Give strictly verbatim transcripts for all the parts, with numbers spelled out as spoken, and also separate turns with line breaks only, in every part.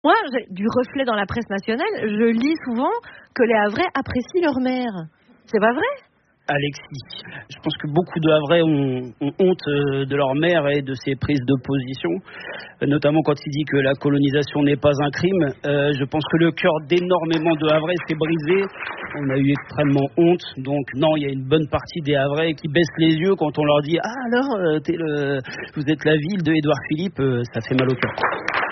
Moi, j'ai du reflet dans la presse nationale, je lis souvent que les Havrais apprécient leur maire. C'est pas vrai ?
Alexis, je pense que beaucoup de Havrais ont, ont honte de leur maire et de ses prises de position, notamment quand il dit que la colonisation n'est pas un crime. Euh, je pense que le cœur d'énormément de Havrais s'est brisé. On a eu extrêmement honte. Donc non, il y a une bonne partie des Havrais qui baissent les yeux quand on leur dit « Ah alors, euh, t'es le... vous êtes la ville de Édouard Philippe euh, », ça fait mal au cœur.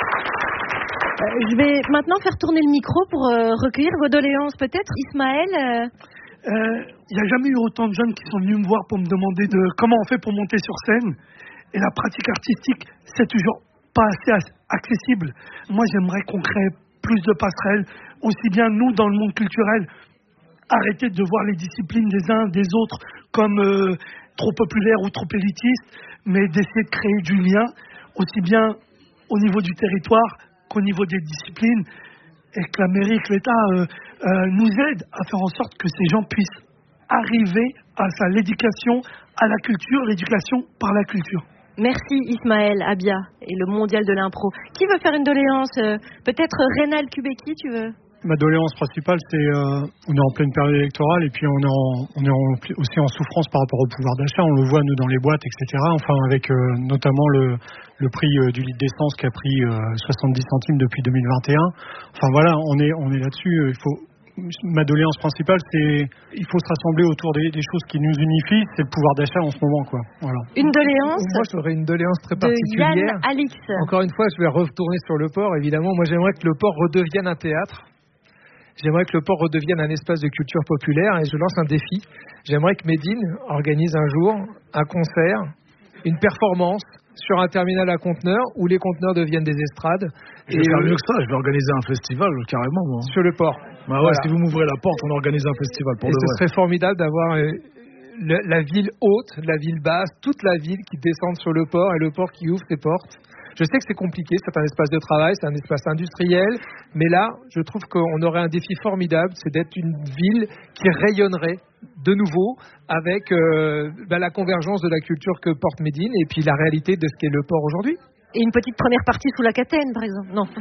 Euh, je vais maintenant faire tourner le micro pour euh, recueillir vos doléances. Peut-être, Ismaël euh...
Il euh, n'y a jamais eu autant de jeunes qui sont venus me voir pour me demander de comment on fait pour monter sur scène. Et la pratique artistique, c'est toujours pas assez accessible. Moi, j'aimerais qu'on crée plus de passerelles, aussi bien nous dans le monde culturel, arrêter de voir les disciplines des uns des autres comme euh, trop populaires ou trop élitistes, mais d'essayer de créer du lien, aussi bien au niveau du territoire qu'au niveau des disciplines, et que la mairie, que l'État euh, euh, nous aide à faire en sorte que ces gens puissent arriver à ça, l'éducation à la culture, l'éducation par la culture.
Merci Ismaël Abia et le mondial de l'impro. Qui veut faire une doléance euh, Peut-être Rénal Kubeki, tu veux?
Ma doléance principale, c'est euh, on est en pleine période électorale et puis on est, en, on est en, aussi en souffrance par rapport au pouvoir d'achat. On le voit, nous, dans les boîtes, et cetera. Enfin, avec euh, notamment le, le prix euh, du litre d'essence qui a pris euh, soixante-dix centimes depuis deux mille vingt et un. Enfin, voilà, on est, on est là-dessus. Il faut, ma doléance principale, c'est il faut se rassembler autour des, des choses qui nous unifient. C'est le pouvoir d'achat en ce moment, quoi. Voilà.
Une doléance
Moi, j'aurais une doléance très
de
particulière.
Yann Alix.
Encore une fois, je vais retourner sur le port, évidemment. Moi, j'aimerais que le port redevienne un théâtre. J'aimerais que le port redevienne un espace de culture populaire et je lance un défi. J'aimerais que Médine organise un jour un concert, une performance sur un terminal à conteneurs où les conteneurs deviennent des estrades.
Je vais faire mieux que ça, je vais organiser un festival carrément. Moi.
Sur le port.
Bah ouais, voilà. Si vous m'ouvrez la porte, on organise un festival pour
et
de
ce
vrai.
serait formidable d'avoir euh, le, la ville haute, la ville basse, toute la ville qui descende sur le port et le port qui ouvre ses portes. Je sais que c'est compliqué, c'est un espace de travail, c'est un espace industriel, mais là, je trouve qu'on aurait un défi formidable, c'est d'être une ville qui rayonnerait de nouveau avec euh, bah, la convergence de la culture que porte Médine et puis la réalité de ce qu'est le port aujourd'hui.
Et une petite première partie sous la Catène, par exemple. Non.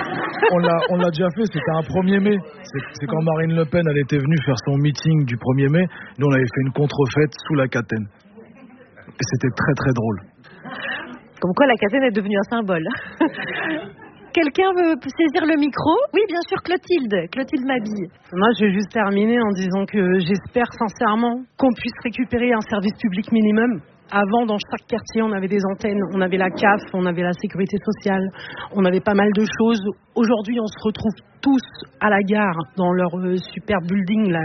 on l'a, on l'a déjà fait, c'était un premier mai. C'est, c'est quand Marine Le Pen, elle était venue faire son meeting du premier mai. Nous, on avait fait une contrefête sous la Catène. Et c'était très, très drôle.
Comme quoi la Catène est devenue un symbole. Quelqu'un veut saisir le micro? Oui, bien sûr, Clotilde. Clotilde Mabille.
Moi, je vais juste terminer en disant que j'espère sincèrement qu'on puisse récupérer un service public minimum. Avant, dans chaque quartier, on avait des antennes, on avait la C A F, on avait la sécurité sociale, on avait pas mal de choses. Aujourd'hui, on se retrouve tous à la gare dans leur euh, super building là,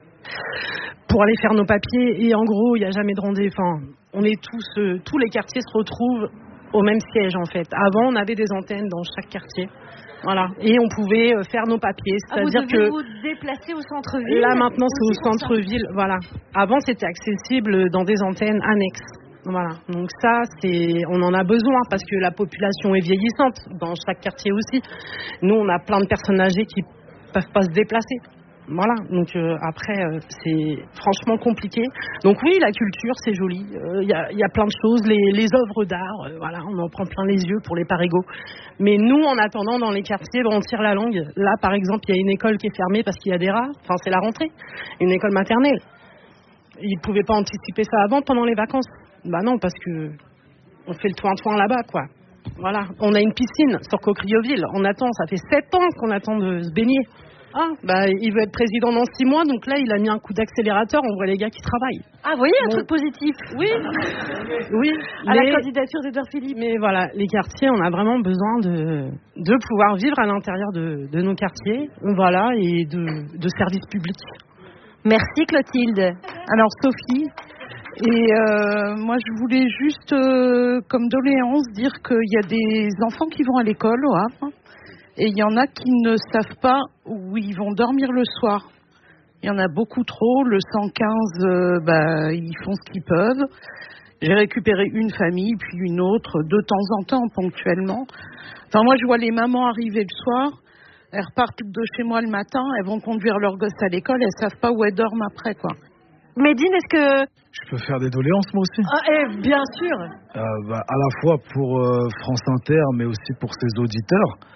pour aller faire nos papiers. Et en gros, il n'y a jamais de rendez-vous. Enfin, on est tous, euh, tous les quartiers se retrouvent au même siège en fait. Avant, on avait des antennes dans chaque quartier. Voilà. Et on pouvait faire nos papiers. C'est-à-dire
ah, vous devez
que
vous déplacer au centre-ville.
Là, maintenant, c'est au centre-ville. Voilà. Avant, c'était accessible dans des antennes annexes. Voilà. Donc ça, c'est, on en a besoin parce que la population est vieillissante dans chaque quartier aussi. Nous, on a plein de personnes âgées qui peuvent pas se déplacer. Voilà, donc euh, après, euh, c'est franchement compliqué. Donc oui, la culture, c'est joli. Il euh, y, a, y a plein de choses, les, les œuvres d'art, euh, voilà, on en prend plein les yeux pour les parigots. Mais nous, en attendant, dans les quartiers, ben, on tire la langue. Là, par exemple, il y a une école qui est fermée parce qu'il y a des rats. Enfin, c'est la rentrée. Une école maternelle. Ils ne pouvaient pas anticiper ça avant, pendant les vacances. Bah non, parce que on fait le toin-toin là-bas, quoi. Voilà, on a une piscine sur Cocrioville. On attend, ça fait sept ans qu'on attend de se baigner. Ah, bah, il veut être président dans six mois, donc là, il a mis un coup d'accélérateur. On voit les gars qui travaillent.
Ah, vous voyez, un
bon.
truc positif.
Oui, oui.
À
mais,
la candidature d'Édouard Philippe.
Mais voilà, les quartiers, on a vraiment besoin de, de pouvoir vivre à l'intérieur de, de nos quartiers, voilà, et de, de services publics.
Merci, Clotilde.
Alors, Sophie, et euh, moi, je voulais juste, euh, comme doléance, dire qu'il y a des enfants qui vont à l'école au Havre. Et il y en a qui ne savent pas où ils vont dormir le soir. Il y en a beaucoup trop. Le cent quinze, euh, bah, ils font ce qu'ils peuvent. J'ai récupéré une famille, puis une autre, de temps en temps, ponctuellement. Enfin, moi, je vois les mamans arriver le soir. Elles repartent de chez moi le matin. Elles vont conduire leurs gosses à l'école. Elles savent pas où elles dorment après, quoi.
Médine, est-ce que...
Je peux faire des doléances, moi aussi.
Ah, eh, bien sûr.
Euh, bah, à la fois pour euh, France Inter, mais aussi pour ses auditeurs.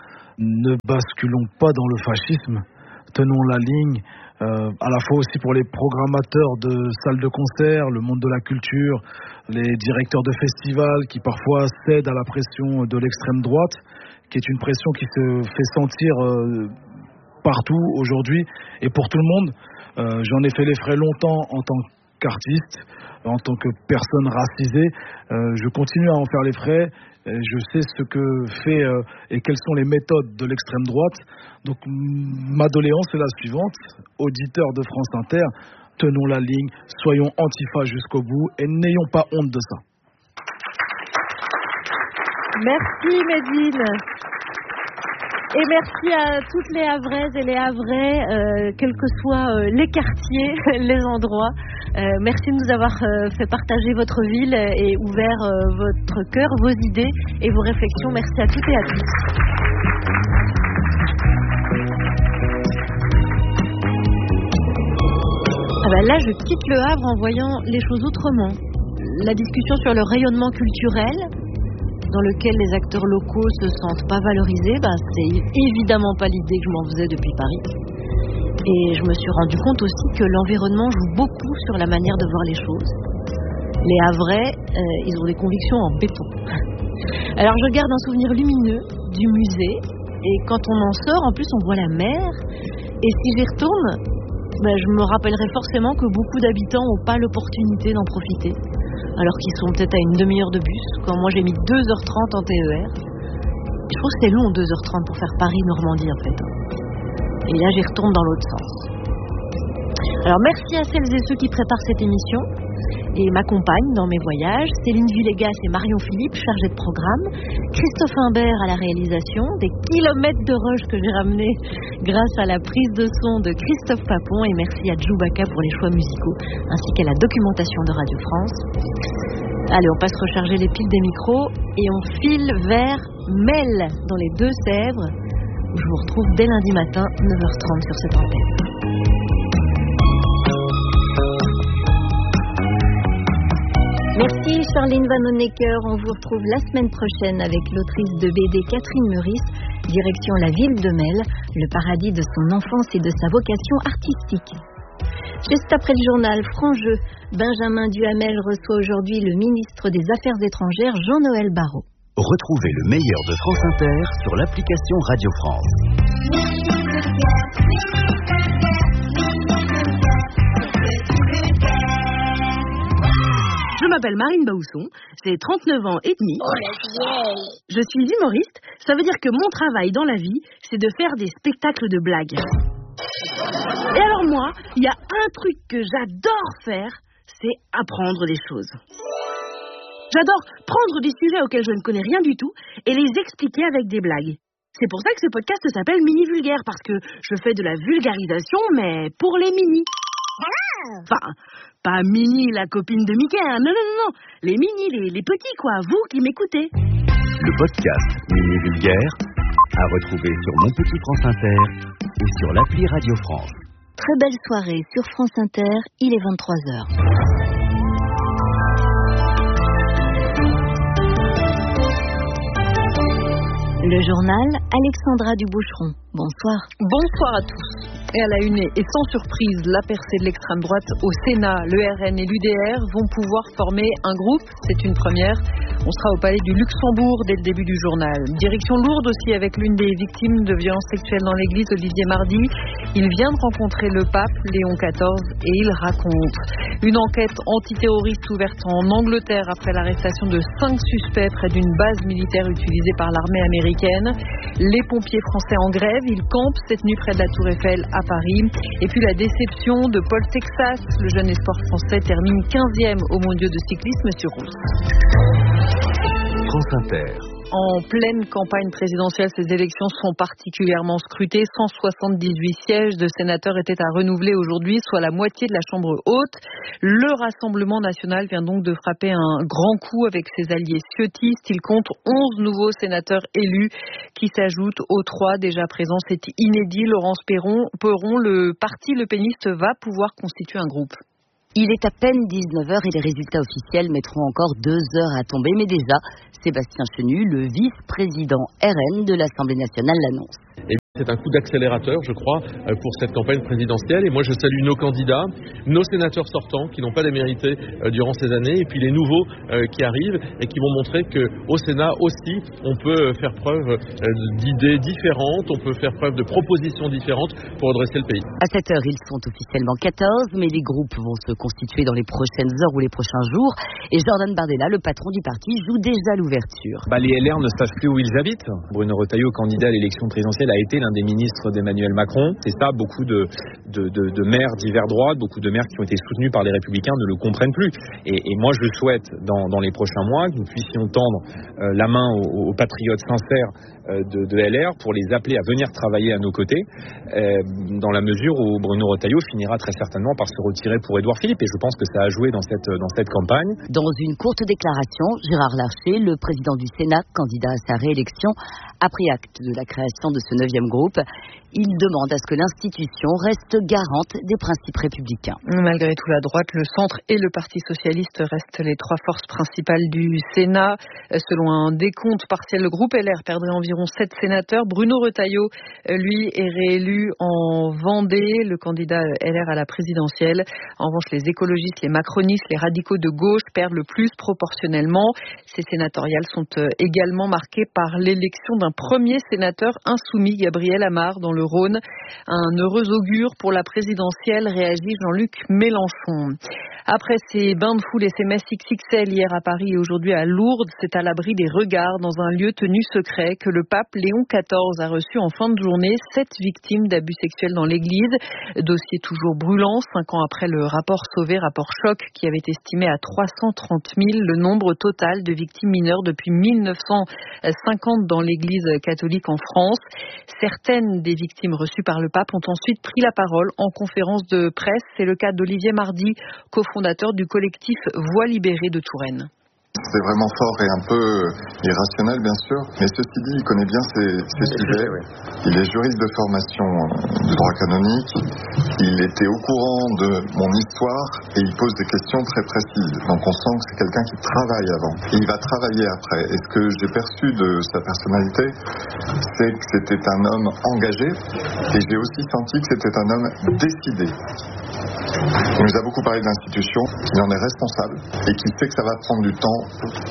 ne basculons pas dans le fascisme, tenons la ligne, euh, à la fois aussi pour les programmateurs de salles de concert, le monde de la culture, les directeurs de festivals qui parfois cèdent à la pression de l'extrême droite, qui est une pression qui se fait sentir euh, partout aujourd'hui et pour tout le monde. Euh, j'en ai fait les frais longtemps en tant qu'artiste, en tant que personne racisée. Euh, je continue à en faire les frais. Je sais ce que fait euh, et quelles sont les méthodes de l'extrême droite. Donc ma doléance est la suivante. Auditeurs de France Inter, tenons la ligne, soyons antifa jusqu'au bout et n'ayons pas honte de ça.
Merci Medine. Et merci à toutes les Havraises et les Havrais, euh, quels que soient euh, les quartiers, les endroits. Euh, merci de nous avoir euh, fait partager votre ville et ouvert euh, votre cœur, vos idées et vos réflexions. Merci à toutes et à tous. Ah ben là, je quitte le Havre en voyant les choses autrement. La discussion sur le rayonnement culturel, dans lequel les acteurs locaux se sentent pas valorisés, bah, c'est évidemment pas l'idée que je m'en faisais depuis Paris. Et je me suis rendu compte aussi que l'environnement joue beaucoup sur la manière de voir les choses. Les Havrais, euh, ils ont des convictions en béton. Alors je garde un souvenir lumineux du musée, et quand on en sort, en plus on voit la mer, et si j'y retourne, bah, je me rappellerai forcément que beaucoup d'habitants n'ont pas l'opportunité d'en profiter, alors qu'ils sont peut-être à une demi-heure de bus, quand moi j'ai mis deux heures trente en T E R. Je trouve que c'est long deux heures trente pour faire Paris-Normandie en fait. Et là j'y retourne dans l'autre sens. Alors merci à celles et ceux qui préparent cette émission et m'accompagnent dans mes voyages. Céline Villegas et Marion Philippe, chargées de programme. Christophe Imbert à la réalisation. Des kilomètres de rush que j'ai ramenés grâce à la prise de son de Christophe Papon. Et merci à Djoubaka pour les choix musicaux ainsi qu'à la documentation de Radio France. Allez, on passe recharger les piles des micros et on file vers Mel dans les Deux-Sèvres où je vous retrouve dès lundi matin neuf heures trente sur cette antenne.
Merci Charline Vanhoenacker, on vous retrouve la semaine prochaine avec l'autrice de B D Catherine Meurice, direction la ville de Mel, le paradis de son enfance et de sa vocation artistique. Juste après le journal Franc-Jeu, Benjamin Duhamel reçoit aujourd'hui le ministre des Affaires étrangères Jean-Noël Barrot.
Retrouvez le meilleur de France Inter sur l'application Radio France.
Je m'appelle Marine Baousson, j'ai trente-neuf ans et demi.
Oh la vieille!
Je suis humoriste, ça veut dire que mon travail dans la vie, c'est de faire des spectacles de blagues. Et alors moi, il y a un truc que j'adore faire, c'est apprendre des choses. J'adore prendre des sujets auxquels je ne connais rien du tout et les expliquer avec des blagues. C'est pour ça que ce podcast s'appelle Mini Vulgaire, parce que je fais de la vulgarisation, mais pour les mini. Enfin, pas Mini, la copine de Mickey, hein. non, non, non, non, les mini, les, les petits, quoi, vous qui m'écoutez.
Le podcast Mini Vulgaire à retrouver sur Mon Petit France Inter et sur l'appli Radio France.
Très belle soirée sur France Inter, il est vingt-trois heures. Le journal, Alexandra Duboucheron. Bonsoir.
Bonsoir à tous. Et à la une, et sans surprise, la percée de l'extrême droite au Sénat, le R N et l'U D R vont pouvoir former un groupe. C'est une première. On sera au palais du Luxembourg dès le début du journal. Direction lourde aussi avec l'une des victimes de violences sexuelles dans l'église, Olivier Mardy. Il vient de rencontrer le pape, Léon quatorze, et il raconte. Une enquête antiterroriste ouverte en Angleterre après l'arrestation de cinq suspects près d'une base militaire utilisée par l'armée américaine. Les pompiers français en grève, ils campent cette nuit près de la Tour Eiffel à Paris. Et puis la déception de Paul Texas, le jeune espoir français termine quinzième aux mondiaux de cyclisme sur route.
France Inter.
En pleine campagne présidentielle, ces élections sont particulièrement scrutées. cent soixante-dix-huit sièges de sénateurs étaient à renouveler aujourd'hui, soit la moitié de la Chambre haute. Le Rassemblement national vient donc de frapper un grand coup avec ses alliés ciotistes. Il compte onze nouveaux sénateurs élus qui s'ajoutent aux trois déjà présents. C'est inédit. Laurence Perron, Perron, le parti Le Péniste va pouvoir constituer un groupe.
Il est à peine dix-neuf heures et les résultats officiels mettront encore deux heures à tomber. Mais déjà, Sébastien Chenu, le vice-président R N de l'Assemblée nationale, l'annonce.
C'est un coup d'accélérateur, je crois, pour cette campagne présidentielle. Et moi, je salue nos candidats, nos sénateurs sortants qui n'ont pas démérité durant ces années, et puis les nouveaux qui arrivent et qui vont montrer qu'au Sénat aussi, on peut faire preuve d'idées différentes, on peut faire preuve de propositions différentes pour redresser le pays.
À cette heure, ils sont officiellement quatorze, mais les groupes vont se constituer dans les prochaines heures ou les prochains jours. Et Jordan Bardella, le patron du parti, joue déjà l'ouverture.
Bah, les L R ne savent plus où ils habitent. Bruno Retailleau, candidat à l'élection présidentielle, a été l'un des ministres d'Emmanuel Macron. C'est ça, beaucoup de, de, de, de maires divers droites, beaucoup de maires qui ont été soutenus par les Républicains ne le comprennent plus. Et, et moi, je souhaite, dans, dans les prochains mois, que nous puissions tendre euh, la main aux, aux patriotes sincères euh, de, de L R pour les appeler à venir travailler à nos côtés, euh, dans la mesure où Bruno Retailleau finira très certainement par se retirer pour Édouard Philippe. Et je pense que ça a joué dans cette, dans cette campagne.
Dans une courte déclaration, Gérard Larcher, le président du Sénat, candidat à sa réélection, a pris acte de la création de ce neuvième groupe. Il demande à ce que l'institution reste garante des principes républicains.
Malgré tout, la droite, le centre et le Parti socialiste restent les trois forces principales du Sénat. Selon un décompte partiel, le groupe L R perdrait environ sept sénateurs. Bruno Retailleau, lui, est réélu en Vendée, le candidat L R à la présidentielle. En revanche, les écologistes, les macronistes, les radicaux de gauche perdent le plus proportionnellement. Ces sénatoriales sont également marquées par l'élection d'un premier sénateur insoumis, Gabriel Amar, dans le Rhône. Un heureux augure pour la présidentielle, réagit Jean-Luc Mélenchon. Après ces bains de foule et ces messes X X L hier à Paris et aujourd'hui à Lourdes, c'est à l'abri des regards dans un lieu tenu secret que le pape Léon quatorze a reçu en fin de journée sept victimes d'abus sexuels dans l'église. Dossier toujours brûlant, cinq ans après le rapport Sauvé, rapport choc, qui avait estimé à trois cent trente mille le nombre total de victimes mineures depuis mille neuf cent cinquante dans l'église catholique en France. Certaines des victimes reçues par le pape ont ensuite pris la parole en conférence de presse. C'est le cas d'Olivier Mardy, cofondateur du collectif Voix libérée de Touraine.
C'est vraiment fort et un peu irrationnel, bien sûr. Mais ceci dit, il connaît bien ses, ses sujets. Il est juriste de formation du droit canonique. Il était au courant de mon histoire et il pose des questions très précises. Donc on sent que c'est quelqu'un qui travaille avant. Et il va travailler après. Et ce que j'ai perçu de sa personnalité, c'est que c'était un homme engagé. Et j'ai aussi senti que c'était un homme décidé. Il nous a beaucoup parlé de l'institution. Il en est responsable et qui sait que ça va prendre du temps,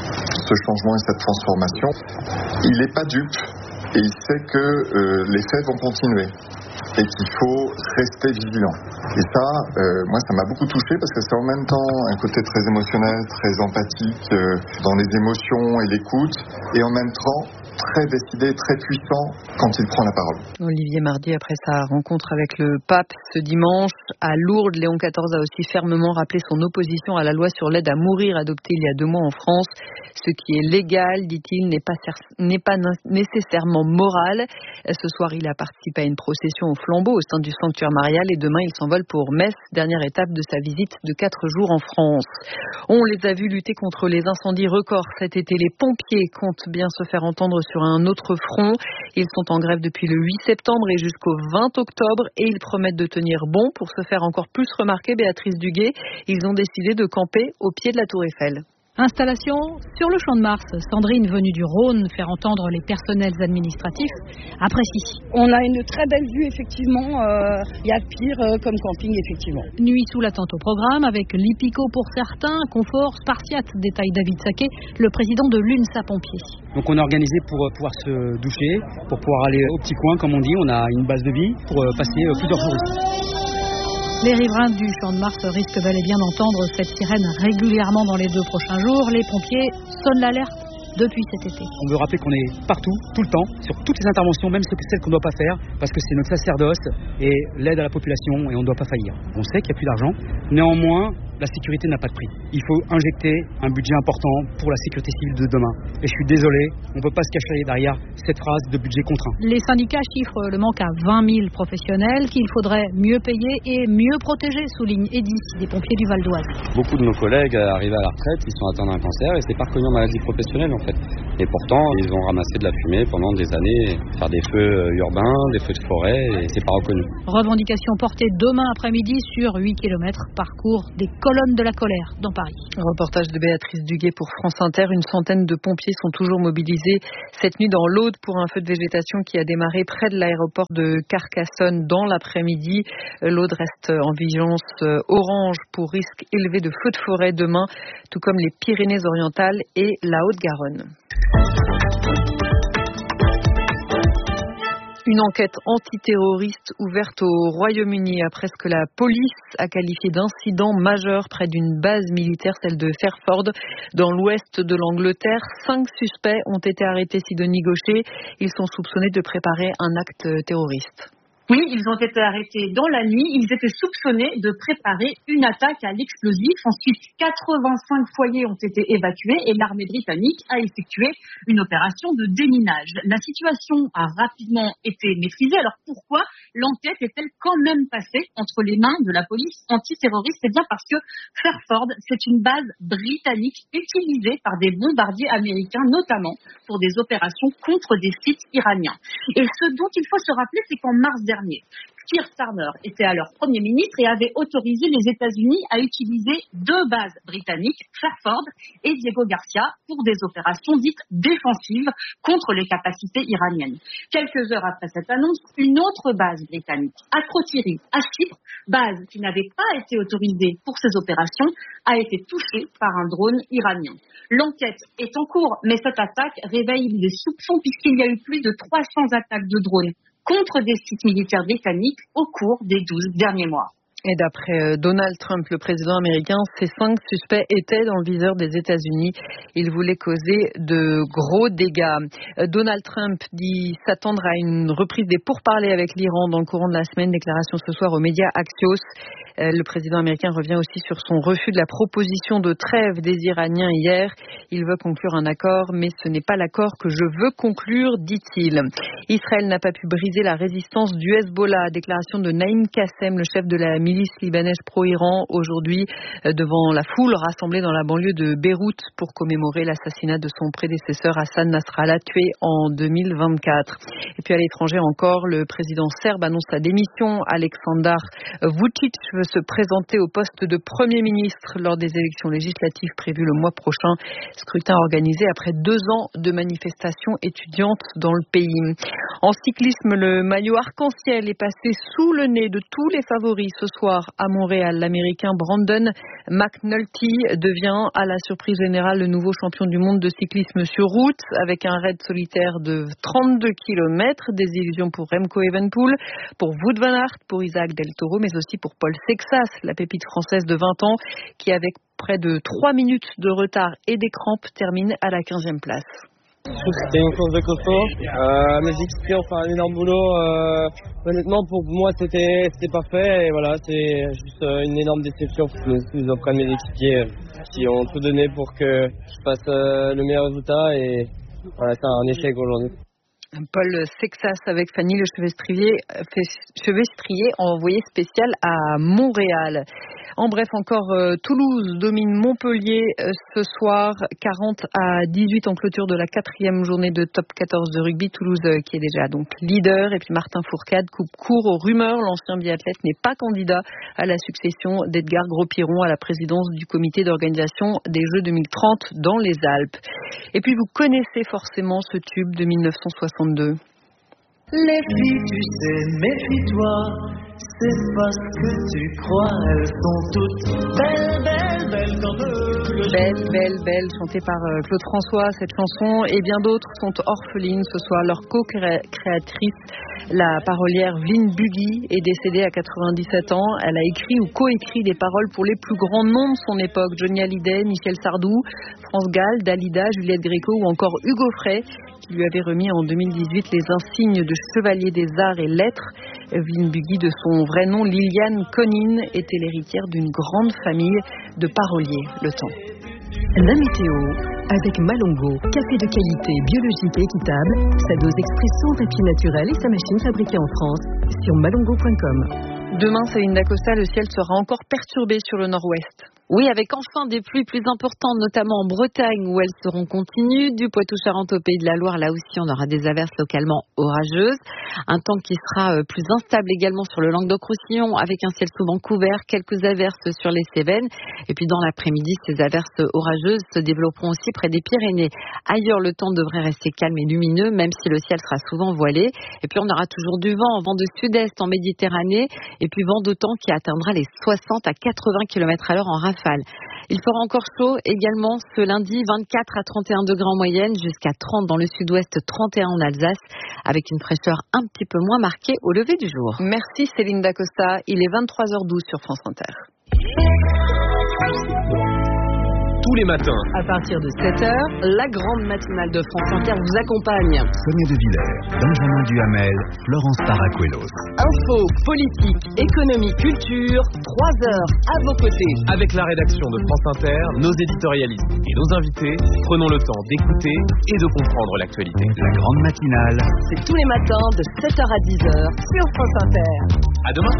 ce changement et cette transformation. Il n'est pas dupe et il sait que euh, les faits vont continuer et qu'il faut rester vigilant. Et ça, euh, moi, ça m'a beaucoup touché parce que c'est en même temps un côté très émotionnel, très empathique euh, dans les émotions et l'écoute, et en même temps très décidé, très puissant quand il prend la parole.
Olivier Mardy, après sa rencontre avec le pape ce dimanche à Lourdes, Léon quatorze a aussi fermement rappelé son opposition à la loi sur l'aide à mourir adoptée il y a deux mois en France. Ce qui est légal, dit-il, n'est pas, n'est pas nécessairement moral. Ce soir, il a participé à une procession au flambeau au sein du sanctuaire marial et demain, il s'envole pour Metz, dernière étape de sa visite de quatre jours en France. On les a vus lutter contre les incendies records cet été. Les pompiers comptent bien se faire entendre sur un autre front. Ils sont en grève depuis le huit septembre et jusqu'au vingt octobre et ils promettent de tenir bon pour se faire encore plus remarquer. Béatrice Duguay, ils ont décidé de camper au pied de la Tour Eiffel.
Installation sur le Champ de Mars. Sandrine, venue du Rhône, faire entendre les personnels administratifs, apprécie.
On a une très belle vue, effectivement. Il euh, y a pire euh, comme camping, effectivement.
Nuit sous la tente au programme, avec l'Hippico pour certains, confort spartiate, détaille David Saquet, le président de l'UNSA Pompiers.
Donc on a organisé pour pouvoir se doucher, pour pouvoir aller au petit coin, comme on dit. On a une base de vie pour passer plusieurs jours ici.
Les riverains du Champ de Mars risquent bel et bien d'entendre cette sirène régulièrement dans les deux prochains jours. Les pompiers sonnent l'alerte depuis cet été.
On veut rappeler qu'on est partout, tout le temps, sur toutes les interventions, même celles qu'on ne doit pas faire, parce que c'est notre sacerdoce et l'aide à la population et on ne doit pas faillir. On sait qu'il n'y a plus d'argent. Néanmoins, la sécurité n'a pas de prix. Il faut injecter un budget important pour la sécurité civile de demain. Et je suis désolé, on ne peut pas se cacher derrière cette phrase de budget contraint.
Les syndicats chiffrent le manque à vingt mille professionnels qu'il faudrait mieux payer et mieux protéger, souligne Edith des pompiers du Val d'Oise.
Beaucoup de nos collègues arrivés à la retraite, ils sont atteints d'un cancer et c'est pas reconnu en maladie professionnelle en fait. Et pourtant, ils ont ramassé de la fumée pendant des années, faire des feux urbains, des feux de forêt et c'est pas reconnu.
Revendication portée demain après-midi sur huit kilomètres, parcours des corps colonne de la colère dans Paris.
Reportage de Béatrice Duguet pour France Inter. Une centaine de pompiers sont toujours mobilisés cette nuit dans l'Aude pour un feu de végétation qui a démarré près de l'aéroport de Carcassonne dans l'après-midi. L'Aude reste en vigilance orange pour risque élevé de feux de forêt demain, tout comme les Pyrénées-Orientales et la Haute-Garonne. Une enquête antiterroriste ouverte au Royaume-Uni après ce que la police a qualifié d'incident majeur près d'une base militaire, celle de Fairford, dans l'ouest de l'Angleterre. Cinq suspects ont été arrêtés, Sidonie Gaucher. Ils sont soupçonnés de préparer un acte terroriste.
Oui, ils ont été arrêtés dans la nuit. Ils étaient soupçonnés de préparer une attaque à l'explosif. Ensuite, quatre-vingt-cinq foyers ont été évacués et l'armée britannique a effectué une opération de déminage. La situation a rapidement été maîtrisée. Alors pourquoi l'enquête est-elle quand même passée entre les mains de la police antiterroriste? C'est bien parce que Fairford, c'est une base britannique utilisée par des bombardiers américains, notamment pour des opérations contre des sites iraniens. Et ce dont il faut se rappeler, c'est qu'en mars dernier, Keir Starmer était alors Premier ministre et avait autorisé les États-Unis à utiliser deux bases britanniques, Fairford et Diego Garcia, pour des opérations dites défensives contre les capacités iraniennes. Quelques heures après cette annonce, une autre base britannique, Akrotiri, à Chypre, base qui n'avait pas été autorisée pour ces opérations, a été touchée par un drone iranien. L'enquête est en cours, mais cette attaque réveille des soupçons puisqu'il y a eu plus de trois cents attaques de drones contre des sites militaires britanniques au cours des douze derniers mois.
Et d'après Donald Trump, le président américain, ces cinq suspects étaient dans le viseur des États-Unis. Ils voulaient causer de gros dégâts. Donald Trump dit s'attendre à une reprise des pourparlers avec l'Iran dans le courant de la semaine. Déclaration ce soir aux médias Axios. Le président américain revient aussi sur son refus de la proposition de trêve des Iraniens hier. Il veut conclure un accord, mais ce n'est pas l'accord que je veux conclure, dit-il. Israël n'a pas pu briser la résistance du Hezbollah. Déclaration de Naïm Kassem, le chef de la milice libanaise pro-Iran, aujourd'hui devant la foule rassemblée dans la banlieue de Beyrouth pour commémorer l'assassinat de son prédécesseur Hassan Nasrallah, tué en deux mille vingt-quatre. Et puis à l'étranger encore, le président serbe annonce sa démission. Aleksandar Vučić veut se présenter au poste de Premier ministre lors des élections législatives prévues le mois prochain. Scrutin organisé après deux ans de manifestations étudiantes dans le pays. En cyclisme, le maillot arc-en-ciel est passé sous le nez de tous les favoris ce soir à Montréal. L'Américain Brandon McNulty devient à la surprise générale le nouveau champion du monde de cyclisme sur route avec un raid solitaire de trente-deux kilomètres. Des illusions pour Remco Evenepoel, pour Wout van Aert, pour Isaac Del Toro, mais aussi pour Paul Sexas, la pépite française de vingt ans qui, avec près de trois minutes de retard et des crampes, termine à la quinzième place.
Je trouve que c'était une course de costaud. Euh, mes équipiers ont fait un énorme boulot. Euh, honnêtement, pour moi, c'était, c'était parfait. Et voilà, c'est juste euh, une énorme déception. Les auprès de mes équipiers qui ont tout donné pour que je fasse euh, le meilleur résultat. Et voilà, c'est un échec aujourd'hui.
Paul Sexas avec Fanny Le Chevestrier, Chevestrier envoyé spécial à Montréal. En bref, encore euh, Toulouse domine Montpellier euh, ce soir, quarante à dix-huit en clôture de la quatrième journée de top quatorze de rugby. Toulouse euh, qui est déjà donc leader. Et puis Martin Fourcade coupe court aux rumeurs. L'ancien biathlète n'est pas candidat à la succession d'Edgar Gros-Piron à la présidence du comité d'organisation des Jeux deux mille trente dans les Alpes. Et puis vous connaissez forcément ce tube de mille neuf cent soixante-deux.
Les filles, tu sais, méfie-toi, c'est parce que tu crois, elles sont toutes belles, belles, belles comme eux.
Belle, belle, belle, chantée par Claude François, cette chanson, et bien d'autres sont orphelines ce soir. Leur co-créatrice, la parolière Vline Buggy, est décédée à quatre-vingt-dix-sept ans. Elle a écrit ou co-écrit des paroles pour les plus grands noms de son époque. Johnny Hallyday, Michel Sardou, France Gall, Dalida, Juliette Gréco ou encore Hugo Frey, qui lui avait remis en deux mille dix-huit les insignes de chevalier des arts et lettres. Vline Buggy, de son vrai nom Liliane Conine, était l'héritière d'une grande famille de paroliers. Le temps.
La météo avec Malongo, café de qualité biologique et équitable, sa dose expresso en papier naturel et sa machine fabriquée en France sur malongo point com.
Demain, Céline Dacosta, le ciel sera encore perturbé sur le nord-ouest. Oui, avec enfin des pluies plus importantes, notamment en Bretagne où elles seront continues. Du Poitou-Charentes au Pays de la Loire, là aussi on aura des averses localement orageuses. Un temps qui sera plus instable également sur le Languedoc-Roussillon avec un ciel souvent couvert, quelques averses sur les Cévennes. Et puis dans l'après-midi, ces averses orageuses se développeront aussi près des Pyrénées. Ailleurs, le temps devrait rester calme et lumineux, même si le ciel sera souvent voilé. Et puis on aura toujours du vent, vent de sud-est en Méditerranée et puis vent d'automne qui atteindra les soixante à quatre-vingts kilomètres à l'heure en rafale. Il fera encore chaud également ce lundi, vingt-quatre à trente et un degrés en moyenne, jusqu'à trente dans le sud-ouest, trente et un en Alsace, avec une fraîcheur un petit peu moins marquée au lever du jour. Merci Céline Dacosta, il est vingt-trois heures douze sur France Inter.
Tous les matins,
à partir de sept heures, la grande matinale de France Inter vous accompagne.
Sonia De Villers, Benjamin Duhamel, Florence Paracuelos.
Info, politique, économie, culture, trois heures à vos côtés.
Avec la rédaction de France Inter, nos éditorialistes et nos invités, prenons le temps d'écouter et de comprendre l'actualité.
La grande matinale,
c'est tous les matins de sept heures à dix heures sur France Inter.
À demain.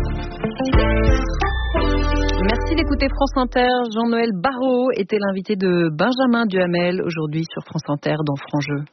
Merci d'écouter France Inter. Jean-Noël Barrot était l'invité de Benjamin Duhamel aujourd'hui sur France Inter dans Franc-Jeu.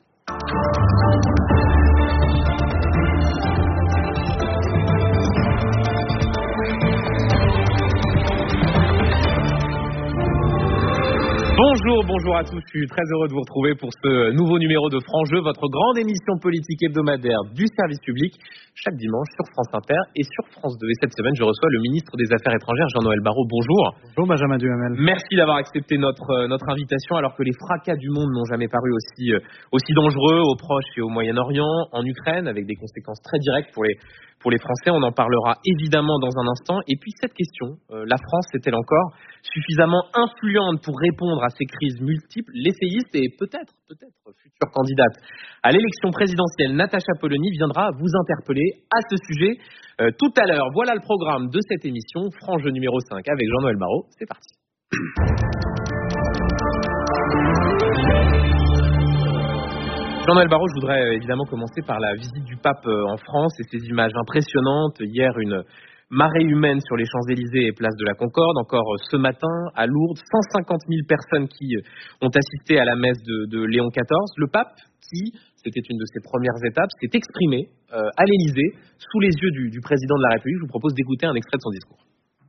Bonjour, bonjour à tous. Je suis très heureux de vous retrouver pour ce nouveau numéro de Franc-Jeu, votre grande émission politique hebdomadaire du service public, chaque dimanche sur France Inter et sur France deux. Et cette semaine, je reçois le ministre des Affaires étrangères, Jean-Noël Barrot. Bonjour.
Bonjour Benjamin Duhamel.
Merci d'avoir accepté notre, notre invitation, alors que les fracas du monde n'ont jamais paru aussi, aussi dangereux au Proche et au Moyen-Orient, en Ukraine, avec des conséquences très directes pour les, pour les Français. On en parlera évidemment dans un instant. Et puis cette question, euh, la France est-elle encore suffisamment influente pour répondre à ces crises multiples? L'essayiste et peut-être, peut-être future candidate à l'élection présidentielle, Natacha Polony, viendra vous interpeller à ce sujet euh, tout à l'heure. Voilà le programme de cette émission, Franc-Jeu numéro cinq avec Jean-Noël Barrot. C'est parti. Jean-Noël Barrot, je voudrais évidemment commencer par la visite du pape en France et ces images impressionnantes. Hier, une marée humaine sur les Champs-Élysées et place de la Concorde. Encore ce matin, à Lourdes, cent cinquante mille personnes qui ont assisté à la messe de, de Léon quatorze. Le pape, qui, c'était une de ses premières étapes, s'est exprimé euh, à l'Élysée, sous les yeux du, du président de la République. Je vous propose d'écouter un extrait de son discours.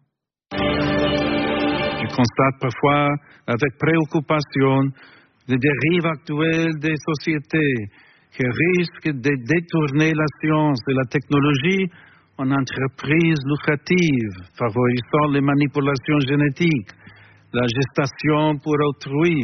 Je constate parfois avec préoccupation les dérives actuelles des sociétés qui risquent de détourner la science et la technologie en entreprises lucratives, favorisant les manipulations génétiques, la gestation pour autrui,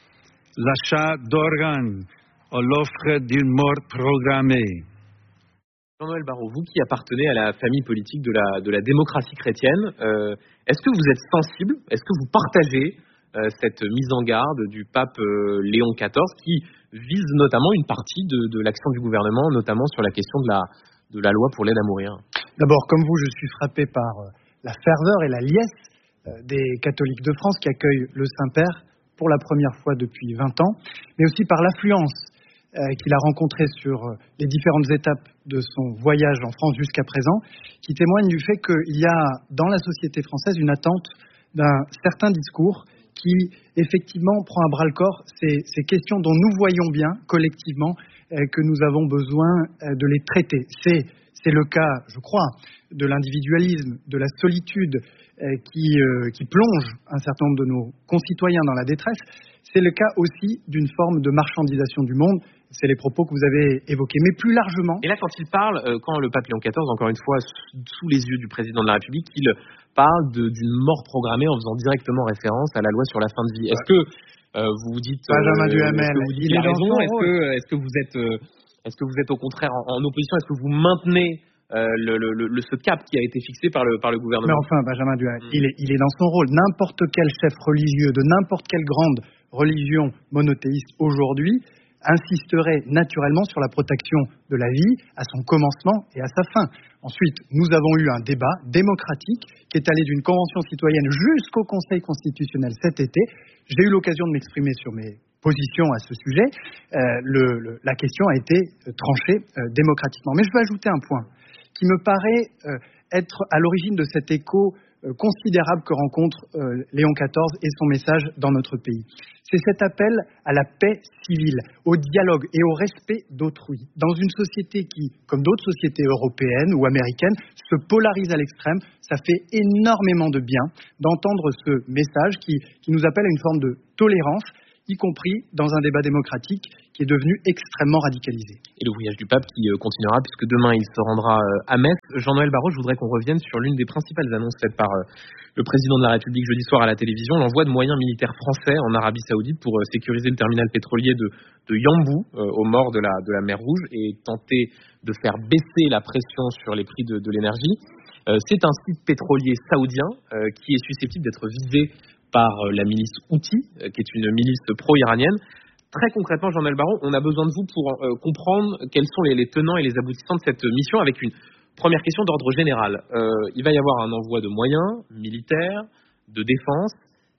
l'achat d'organes ou l'offre d'une mort programmée.
Jean-Noël Barrot, vous qui appartenez à la famille politique de la, de la démocratie chrétienne, euh, est-ce que vous êtes sensible, est-ce que vous partagez euh, cette mise en garde du pape euh, Léon quatorze qui vise notamment une partie de, de l'action du gouvernement, notamment sur la question de la, de la loi pour l'aide à mourir?
D'abord, comme vous, je suis frappé par la ferveur et la liesse des catholiques de France qui accueillent le Saint-Père pour la première fois depuis vingt ans, mais aussi par l'affluence qu'il a rencontrée sur les différentes étapes de son voyage en France jusqu'à présent, qui témoigne du fait qu'il y a dans la société française une attente d'un certain discours qui, effectivement, prend à bras-le-corps ces, ces questions dont nous voyons bien, collectivement, que nous avons besoin de les traiter. C'est C'est le cas, je crois, de l'individualisme, de la solitude euh, qui, euh, qui plonge un certain nombre de nos concitoyens dans la détresse. C'est le cas aussi d'une forme de marchandisation du monde. C'est les propos que vous avez évoqués. Mais plus largement...
Et là, quand il parle, euh, quand le pape Léon quatorze, encore une fois, sous les yeux du président de la République, il parle de, d'une mort programmée en faisant directement référence à la loi sur la fin de vie. Est-ce que euh, vous vous dites...
Benjamin Duhamel,
il a raison. Est-ce que, est-ce que vous êtes... Euh, Est-ce que vous êtes au contraire en, en opposition? Est-ce que vous maintenez euh, le, le, le, ce cap qui a été fixé par le, par le gouvernement?
Mais enfin, Benjamin Duhamel, mmh. il, est, il est dans son rôle. N'importe quel chef religieux de n'importe quelle grande religion monothéiste aujourd'hui insisterait naturellement sur la protection de la vie à son commencement et à sa fin. Ensuite, nous avons eu un débat démocratique qui est allé d'une convention citoyenne jusqu'au Conseil constitutionnel cet été. J'ai eu l'occasion de m'exprimer sur mes position à ce sujet, euh, le, le, la question a été tranchée euh, démocratiquement. Mais je veux ajouter un point qui me paraît euh, être à l'origine de cet écho euh, considérable que rencontre euh, Léon quatorze et son message dans notre pays. C'est cet appel à la paix civile, au dialogue et au respect d'autrui. Dans une société qui, comme d'autres sociétés européennes ou américaines, se polarise à l'extrême, ça fait énormément de bien d'entendre ce message qui, qui nous appelle à une forme de tolérance, y compris dans un débat démocratique qui est devenu extrêmement radicalisé.
Et le voyage du pape qui continuera, puisque demain il se rendra à Metz. Jean-Noël Barrot, je voudrais qu'on revienne sur l'une des principales annonces faites par le président de la République jeudi soir à la télévision, l'envoi de moyens militaires français en Arabie Saoudite pour sécuriser le terminal pétrolier de, de Yanbu, euh, au nord de la, de la mer Rouge, et tenter de faire baisser la pression sur les prix de, de l'énergie. Euh, c'est un site pétrolier saoudien euh, qui est susceptible d'être visé par la milice Houthi, qui est une milice pro-iranienne. Très concrètement, Jean-Noël Barrot, on a besoin de vous pour euh, comprendre quels sont les, les tenants et les aboutissants de cette mission, avec une première question d'ordre général. Euh, il va y avoir un envoi de moyens militaires, de défense,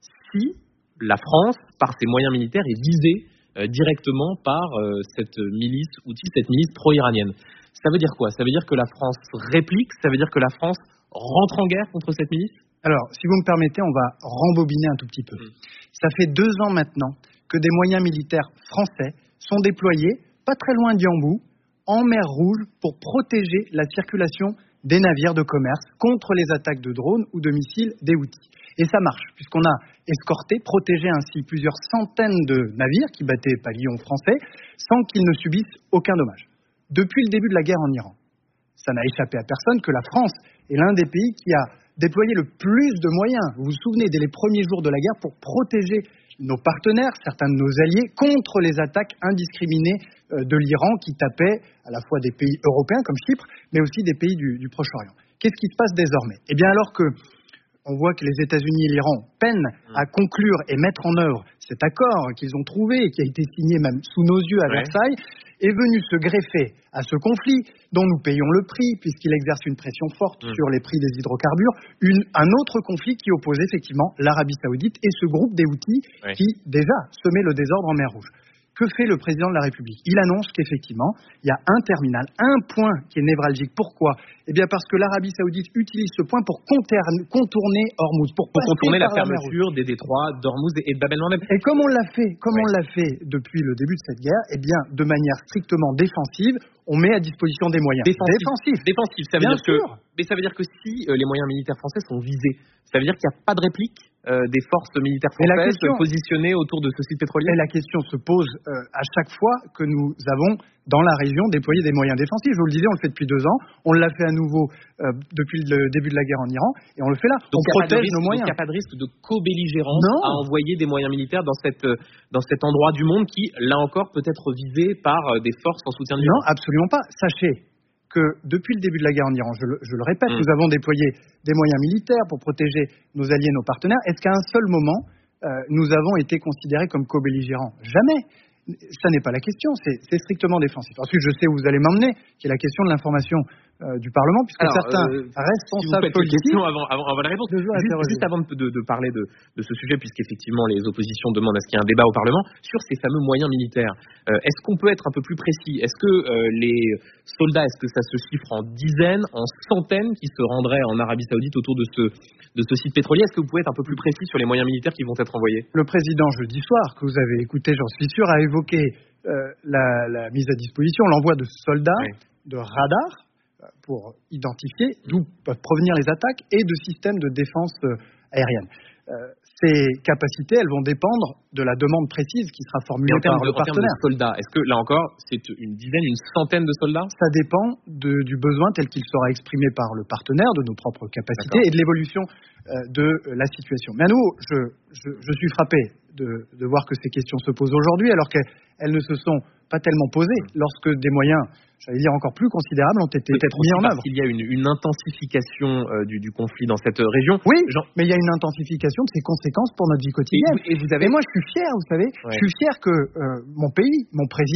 si la France, par ses moyens militaires, est visée euh, directement par euh, cette milice Houthi, cette milice pro-iranienne. Ça veut dire quoi? Ça veut dire que la France réplique? Ça veut dire que la France rentre en guerre contre cette milice?
Alors, si vous me permettez, on va rembobiner un tout petit peu. Ça fait deux ans maintenant que des moyens militaires français sont déployés, pas très loin d'Yanbu, en mer Rouge, pour protéger la circulation des navires de commerce contre les attaques de drones ou de missiles des Houthis. Et ça marche, puisqu'on a escorté, protégé ainsi plusieurs centaines de navires qui battaient pavillon français, sans qu'ils ne subissent aucun dommage. Depuis le début de la guerre en Iran, ça n'a échappé à personne que la France est l'un des pays qui a déployé le plus de moyens, vous vous souvenez, dès les premiers jours de la guerre, pour protéger nos partenaires, certains de nos alliés, contre les attaques indiscriminées de l'Iran qui tapaient à la fois des pays européens comme Chypre, mais aussi des pays du, du Proche-Orient. Qu'est-ce qui se passe désormais? Eh bien, alors que on voit que les États-Unis et l'Iran peinent à conclure et mettre en œuvre cet accord qu'ils ont trouvé et qui a été signé même sous nos yeux à ouais. Versailles, est venu se greffer à ce conflit dont nous payons le prix puisqu'il exerce une pression forte mmh. sur les prix des hydrocarbures, une, un autre conflit qui oppose effectivement l'Arabie Saoudite et ce groupe des Houthis ouais. qui déjà semait le désordre en mer Rouge. Que fait le président de la République? Il annonce qu'effectivement, il y a un terminal, un point qui est névralgique. Pourquoi? Eh bien parce que l'Arabie Saoudite utilise ce point pour contourner Hormuz, pour,
pour contourner la fermeture des détroits d'Hormuz et de Bab el-Mandeb.
Et comme on l'a fait, comme ouais. on l'a fait depuis le début de cette guerre, eh bien de manière strictement défensive, on met à disposition des moyens
défensifs.
Défensif.
Défensif. Ça veut Bien dire sûr. que, mais ça veut dire que si euh, les moyens militaires français sont visés, ça veut dire qu'il n'y a pas de réplique euh, des forces militaires françaises question, positionnées autour de ce site pétrolier.
Et la question se pose euh, à chaque fois que nous avons dans la région déployé des moyens défensifs. Je vous le disais, on le fait depuis deux ans, on l'a fait à nouveau euh, depuis le début de la guerre en Iran, et on le fait là.
Donc
on protège
risque,
nos moyens.
Donc il n'y a pas de risque de co-belligérance à envoyer des moyens militaires dans, cette, dans cet endroit du monde qui, là encore, peut être visé par des forces en soutien de l'Iran.
Non, absolument pas. Sachez que depuis le début de la guerre en Iran, je le, je le répète, mmh. nous avons déployé des moyens militaires pour protéger nos alliés, nos partenaires. Est-ce qu'à un seul moment, euh, nous avons été considérés comme co-belligérants? Jamais. Ça n'est pas la question, c'est, c'est strictement défensif. Ensuite, je sais où vous allez m'emmener, qui est la question de l'information euh, du Parlement, puisque Alors, certains euh, responsables
si
politiques...
Avant, avant, avant la réponse, juste, juste avant de, de, de parler de, de ce sujet, puisqu'effectivement les oppositions demandent à ce qu'il y ait un débat au Parlement, sur ces fameux moyens militaires, euh, est-ce qu'on peut être un peu plus précis? Est-ce que euh, les soldats, est-ce que ça se chiffre en dizaines, en centaines qui se rendraient en Arabie Saoudite autour de ce, de ce site pétrolier? Est-ce que vous pouvez être un peu plus précis sur les moyens militaires qui vont être envoyés?
Le président, jeudi soir, que vous avez écouté, j'en suis sûr, a évoqué Euh, la, la mise à disposition, l'envoi de soldats, oui. de radars euh, pour identifier d'où peuvent provenir les attaques et de systèmes de défense euh, aérienne. Euh, ces capacités, elles vont dépendre de la demande précise qui sera formulée par le partenaire. En termes de
soldats, est-ce que là encore, c'est une dizaine, une centaine de soldats?
Ça dépend de, du besoin tel qu'il sera exprimé par le partenaire, de nos propres capacités D'accord. et de l'évolution euh, de la situation. Mais à nouveau, je, je, je suis frappé de, de voir que ces questions se posent aujourd'hui, alors qu'elles ne se sont pas tellement posées lorsque des moyens, j'allais dire encore plus considérables, ont été
Peut-être
mis en
parce
œuvre.
qu'il y a une, une intensification euh, du, du conflit dans cette région.
Oui, Jean... mais il y a une intensification de ses conséquences pour notre vie quotidienne.
Et, et, vous avez...
et moi, je suis fier, vous savez, ouais. je suis fier que euh, mon pays, mon président, ouais.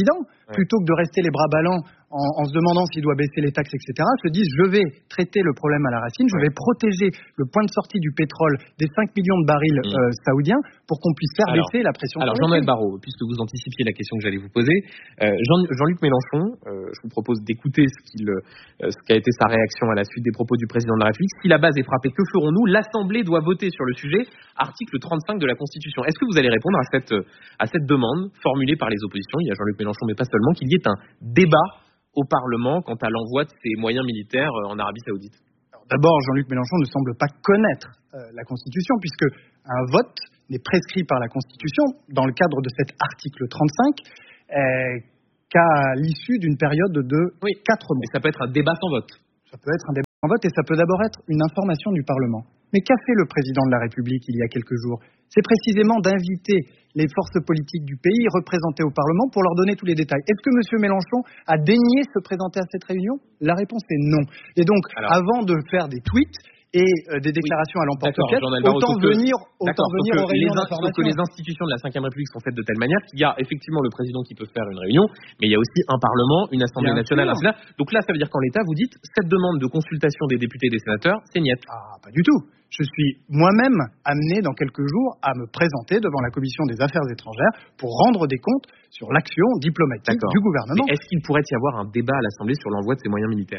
plutôt que de rester les bras ballants en, en se demandant s'il doit baisser les taxes, et cetera, se disent je vais traiter le problème à la racine, je vais protéger le point de sortie du pétrole des cinq millions de barils mmh. euh, saoudiens pour qu'on puisse faire alors, baisser la pression.
Alors Jean-Noël Barrot, puisque vous anticipiez la question que j'allais vous poser, euh, Jean, Jean-Luc Mélenchon, euh, je vous propose d'écouter ce, qu'il, euh, ce qu'a été sa réaction à la suite des propos du président de la République. Si la base est frappée, que ferons-nous? L'Assemblée doit voter sur le sujet, article trente-cinq de la Constitution. Est-ce que vous allez répondre à cette, à cette demande formulée par les oppositions? Il y a Jean-Luc Mélenchon, mais pas seulement, qu'il y ait un débat au Parlement quant à l'envoi de ces moyens militaires en Arabie Saoudite.
Alors, d'abord, Jean-Luc Mélenchon ne semble pas connaître euh, la Constitution, puisque un vote n'est prescrit par la Constitution dans le cadre de cet article trente-cinq euh, qu'à l'issue d'une période de
oui.
quatre mois.
Mais ça peut être un débat sans vote.
Ça peut être un débat sans vote et ça peut d'abord être une information du Parlement. Mais qu'a fait le président de la République il y a quelques jours? C'est précisément d'inviter les forces politiques du pays représentées au Parlement pour leur donner tous les détails. Est-ce que M. Mélenchon a daigné se présenter à cette réunion? La réponse est non. Et donc, Alors, avant de faire des tweets et euh, des déclarations oui. à l'emporte-pièce, autant venir, autant venir aux réunions d'information.
Que les institutions de la cinquième République sont faites de telle manière qu'il y a effectivement le président qui peut faire une réunion, mais il y a aussi un Parlement, une Assemblée Bien nationale, sûr. un Sénat. Donc là, ça veut dire qu'en l'État, vous dites, cette demande de consultation des députés et des sénateurs, c'est niette.
Ah, pas du tout. Je suis moi-même amené dans quelques jours à me présenter devant la Commission des Affaires étrangères pour rendre des comptes sur l'action diplomatique D'accord. du gouvernement.
Mais est-ce qu'il pourrait y avoir un débat à l'Assemblée sur l'envoi de ces moyens militaires?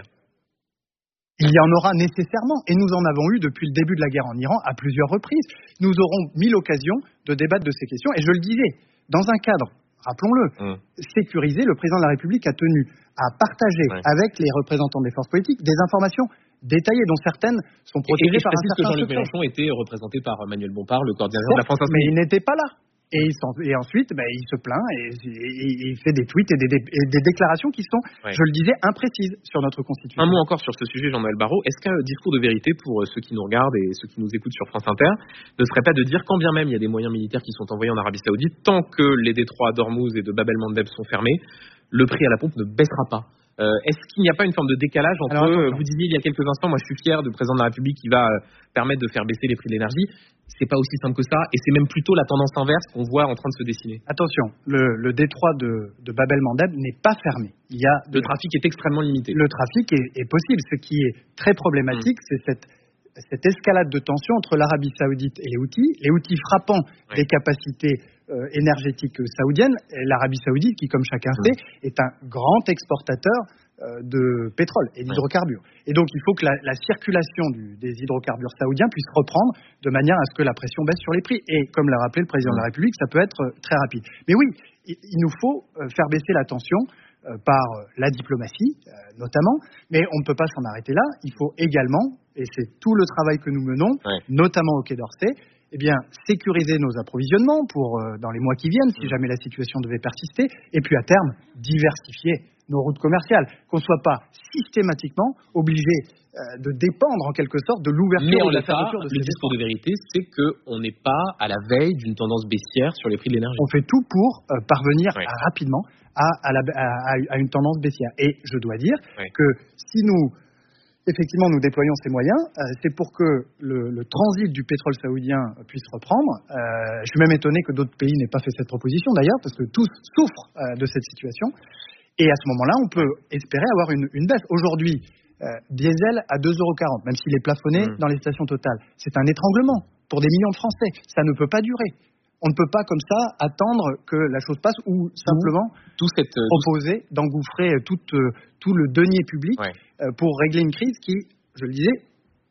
Il y en aura nécessairement, et nous en avons eu depuis le début de la guerre en Iran à plusieurs reprises. Nous aurons mille occasions de débattre de ces questions, et je le disais, dans un cadre, rappelons-le, mmh. sécurisé, le président de la République a tenu à partager ouais. avec les représentants des forces politiques des informations détaillées, dont certaines sont protégées
et, et
par un certain
que Jean-Luc Mélenchon était représenté par Manuel Bompard, le coordinateur de la France
Insoumise. Mais il n'était pas là. Et, il et ensuite, ben, il se plaint et, et, et il fait des tweets et des, des, et des déclarations qui sont, ouais. je le disais, imprécises sur notre Constitution.
Un mot encore sur ce sujet, Jean-Noël Barrot. Est-ce qu'un discours de vérité pour ceux qui nous regardent et ceux qui nous écoutent sur France Inter ne serait pas de dire quand bien même il y a des moyens militaires qui sont envoyés en Arabie Saoudite, tant que les détroits d'Ormuz et de Bab el-Mandeb sont fermés, le prix à la pompe ne baissera pas? Euh, est-ce qu'il n'y a pas une forme de décalage entre, Alors, vous disiez il y a quelques instants, moi je suis fier du président de la République qui va euh, permettre de faire baisser les prix de l'énergie. C'est pas aussi simple que ça, et c'est même plutôt la tendance inverse qu'on voit en train de se dessiner.
Attention, le, le détroit de, de Bab el-Mandeb n'est pas fermé. Il y a
de... Le trafic est extrêmement limité.
Le trafic est, est possible. Ce qui est très problématique, mmh. c'est cette, cette escalade de tension entre l'Arabie Saoudite et les Houthis. Les Houthis frappant ouais. des capacités euh, énergétiques saoudiennes, et l'Arabie Saoudite, qui, comme chacun mmh. sait, est un grand exportateur de pétrole et d'hydrocarbures. Et donc, il faut que la, la circulation du, des hydrocarbures saoudiens puisse reprendre de manière à ce que la pression baisse sur les prix. Et comme l'a rappelé le président de la République, ça peut être très rapide. Mais oui, il, il nous faut faire baisser la tension euh, par la diplomatie, euh, notamment. Mais on ne peut pas s'en arrêter là. Il faut également, et c'est tout le travail que nous menons, ouais. notamment au Quai d'Orsay, eh bien, sécuriser nos approvisionnements pour euh, dans les mois qui viennent, si jamais la situation devait persister, et puis à terme, diversifier nos routes commerciales, qu'on ne soit pas systématiquement obligé euh, de dépendre en quelque sorte de l'ouverture
ou
de
la
fermeture de
le discours de vérité, c'est qu'on n'est pas à la veille d'une tendance baissière sur les prix de l'énergie.
On fait tout pour euh, parvenir oui. à, rapidement à, à, la, à, à une tendance baissière. Et je dois dire oui. que si nous, effectivement, nous déployons ces moyens, euh, c'est pour que le, le transit du pétrole saoudien puisse reprendre. Euh, je suis même étonné que d'autres pays n'aient pas fait cette proposition d'ailleurs, parce que tous souffrent euh, de cette situation. Et à ce moment-là, on peut espérer avoir une, une baisse. Aujourd'hui, euh, diesel à deux euros quarante, même s'il est plafonné mmh. dans les stations Total. C'est un étranglement pour des millions de Français. Ça ne peut pas durer. On ne peut pas comme ça attendre que la chose passe ou simplement
mmh. tout cette,
proposer tout... d'engouffrer tout, euh, tout le denier public ouais. euh, pour régler une crise qui, je le disais,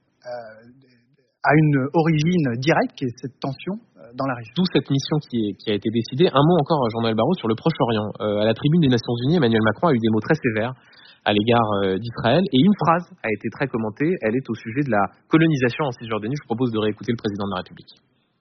euh, a une origine directe, qui est cette tension dans la région.
D'où cette mission qui, est, qui a été décidée. Un mot encore, Jean-Noël Barrot, sur le Proche-Orient. Euh, à la tribune des Nations Unies, Emmanuel Macron a eu des mots très sévères à l'égard euh, d'Israël. Et une phrase a été très commentée. Elle est au sujet de la colonisation en Cisjordanie. Je vous propose de réécouter le président de la République.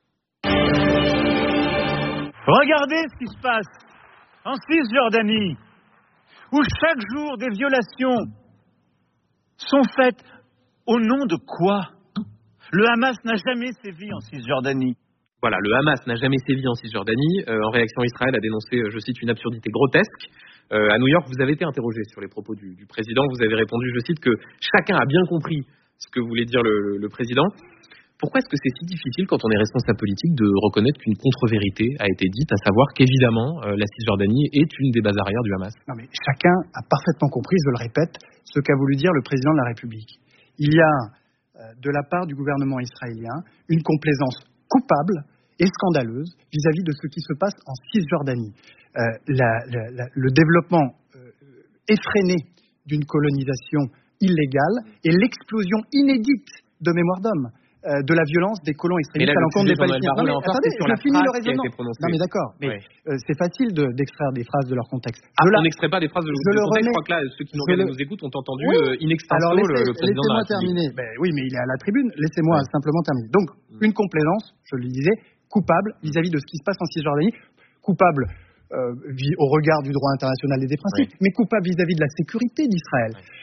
Regardez ce qui se passe en Cisjordanie, où chaque jour des violations sont faites au nom de quoi? Le Hamas n'a jamais sévi en Cisjordanie.
Voilà, le Hamas n'a jamais sévi en Cisjordanie. Euh, en réaction, Israël a dénoncé, je cite, une absurdité grotesque. Euh, à New York, vous avez été interrogé sur les propos du, du président. Vous avez répondu, je cite, que chacun a bien compris ce que voulait dire le, le président. Pourquoi est-ce que c'est si difficile, quand on est responsable politique, de reconnaître qu'une contre-vérité a été dite, à savoir qu'évidemment, euh, la Cisjordanie est une des bases arrières du Hamas?
Non mais chacun a parfaitement compris, je le répète, ce qu'a voulu dire le président de la République. Il y a, euh, de la part du gouvernement israélien, une complaisance coupable et scandaleuse vis-à-vis de ce qui se passe en Cisjordanie. Euh, la, la, la, le développement euh, effréné d'une colonisation illégale et l'explosion inédite de mémoire d'homme. Euh, de la violence des colons extrémistes à l'encontre des Palestiniens. Non mais attendez, je finis le raisonnement. Non mais d'accord, mais ouais. euh, c'est facile de, d'extraire des phrases de leur contexte.
Ah, on n'extrait pas des phrases de, de contexte, je crois que là, ceux qui nous regardent et nous écoutent ont entendu oui. euh, in extenso
Alors, laissez,
le, le président de la République.
Laissez-moi terminer. Ben, oui, mais il est à la tribune, laissez-moi ouais. simplement terminer. Donc, une complaisance, je le disais, coupable vis-à-vis de ce qui se passe en Cisjordanie, coupable euh, au regard du droit international et des principes, oui. mais coupable vis-à-vis de la sécurité d'Israël. Oui.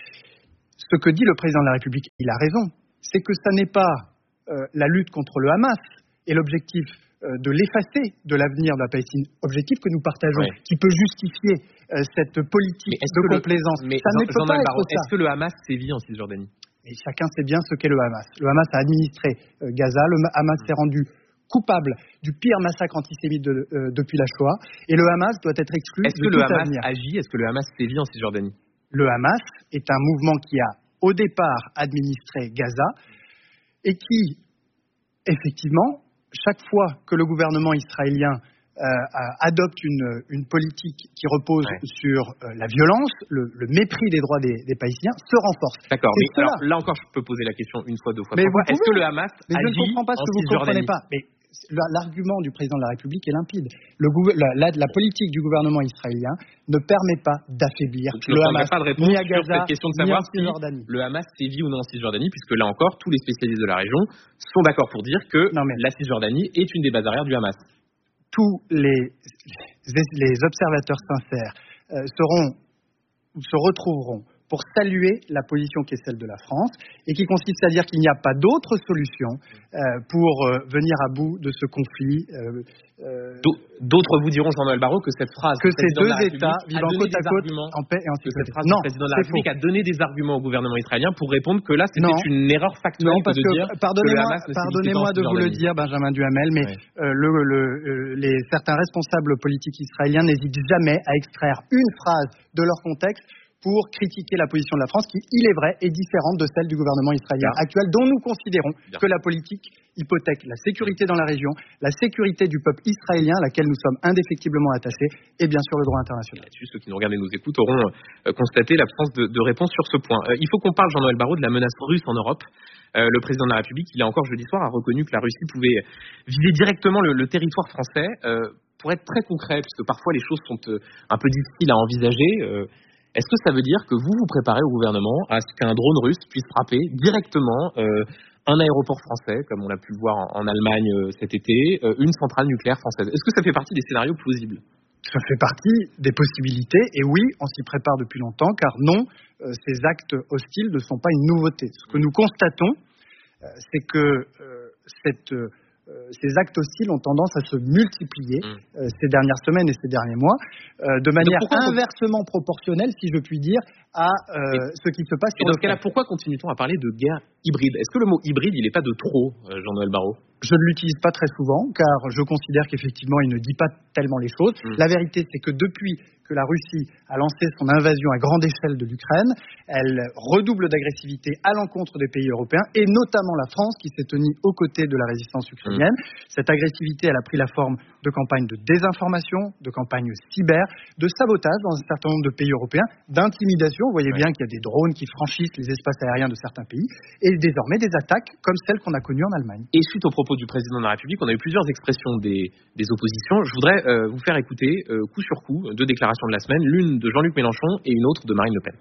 Ce que dit le président de la République, il a raison, c'est que ça n'est pas Euh, la lutte contre le Hamas et l'objectif euh, de l'effacer de l'avenir de la Palestine, objectif que nous partageons, ouais. qui peut justifier euh, cette politique de complaisance.
Le, mais
ça
Jean,
ne peut
Jean
pas
Barreau,
être ça.
Est-ce que le Hamas sévit en Cisjordanie?
Et chacun sait bien ce qu'est le Hamas. Le Hamas a administré euh, Gaza, le Hamas mmh. s'est rendu coupable du pire massacre antisémite de, euh, depuis la Shoah, et le Hamas doit être exclu
Est-ce
de
que
tout
le Hamas
avenir.
agit? Est-ce que le Hamas sévit en Cisjordanie?
Le Hamas est un mouvement qui a au départ administré Gaza et qui effectivement, chaque fois que le gouvernement israélien euh, adopte une, une politique qui repose ouais. sur euh, la violence, le, le mépris des droits des, des Palestiniens, se renforce.
D'accord, mais alors, là encore, je peux poser la question une fois, deux fois, trois fois. Est-ce que le Hamas
mais
agit
je ne comprends pas ce que vous ne comprenez pas. Mais l'argument du président de la République est limpide. Le, la, la, la politique du gouvernement israélien ne permet pas d'affaiblir
Donc,
le Hamas,
pas de réponse
ni à Gaza,
sur cette question de savoir
ni en Cisjordanie.
Si le Hamas sévit ou non en Cisjordanie, puisque là encore, tous les spécialistes de la région sont d'accord pour dire que non, la Cisjordanie est une des bases arrières du Hamas.
Tous les, les observateurs sincères euh, seront, se retrouveront pour saluer la position qui est celle de la France et qui consiste à dire qu'il n'y a pas d'autre solution euh, pour euh, venir à bout de ce conflit. Euh, euh,
D'autres vous diront, Jean-Noël Barrot, que cette phrase
que ces deux États vivant côte à côte en paix et en sécurité.
Cette phrase non, du président de la République a donné des arguments au gouvernement israélien pour répondre que là, c'était non. une erreur factuelle
non, parce
de
que,
dire
pardonnez-moi,
que le Hamas
pardonnez-moi de vous le dire, Benjamin Duhamel, mais ouais. euh, le, le, euh, les, certains responsables politiques israéliens n'hésitent jamais à extraire une phrase de leur contexte pour critiquer la position de la France, qui, il est vrai, est différente de celle du gouvernement israélien Bien. actuel, dont nous considérons Bien. que la politique hypothèque la sécurité dans la région, la sécurité du peuple israélien, à laquelle nous sommes indéfectiblement attachés, et bien sûr le droit international.
Là-dessus, ceux qui nous regardent et nous écoutent auront euh, constaté l'absence de, de réponse sur ce point. Euh, il faut qu'on parle, Jean-Noël Barrot, de la menace russe en Europe. Euh, le président de la République, il a encore jeudi soir, a reconnu que la Russie pouvait viser directement le, le territoire français. Euh, pour être très concret, puisque parfois les choses sont euh, un peu difficiles à envisager, euh, est-ce que ça veut dire que vous vous préparez au gouvernement à ce qu'un drone russe puisse frapper directement euh, un aéroport français, comme on l'a pu le voir en, en Allemagne euh, cet été, euh, une centrale nucléaire française? Est-ce que ça fait partie des scénarios plausibles?
Ça fait partie des possibilités, et oui, on s'y prépare depuis longtemps, car non, euh, ces actes hostiles ne sont pas une nouveauté. Ce que nous constatons, euh, c'est que euh, cette... Euh, ces actes hostiles ont tendance à se multiplier mmh. euh, ces dernières semaines et ces derniers mois, euh, de manière inversement on... proportionnelle, si je puis dire, à euh, ce qui se passe
sur
le
terrain. Et dans ce cas-là, pourquoi continue-t-on à parler de guerre hybride? Est-ce que le mot hybride, il n'est pas de trop, euh, Jean-Noël Barrot?
Je ne l'utilise pas très souvent, car je considère qu'effectivement, il ne dit pas tellement les choses. Mmh. La vérité, c'est que depuis que la Russie a lancé son invasion à grande échelle de l'Ukraine, elle redouble d'agressivité à l'encontre des pays européens, et notamment la France, qui s'est tenue aux côtés de la résistance ukrainienne. Mmh. Cette agressivité, elle a pris la forme de campagnes de désinformation, de campagnes cyber, de sabotage dans un certain nombre de pays européens, d'intimidation. Vous voyez ouais. bien qu'il y a des drones qui franchissent les espaces aériens de certains pays, et désormais des attaques comme celles qu'on a connues en Allemagne.
Et suite aux propos du président de la République, on a eu plusieurs expressions des, des oppositions. Je voudrais euh, vous faire écouter, euh, coup sur coup, deux déclarations de la semaine, l'une de Jean-Luc Mélenchon et une autre de Marine Le Pen.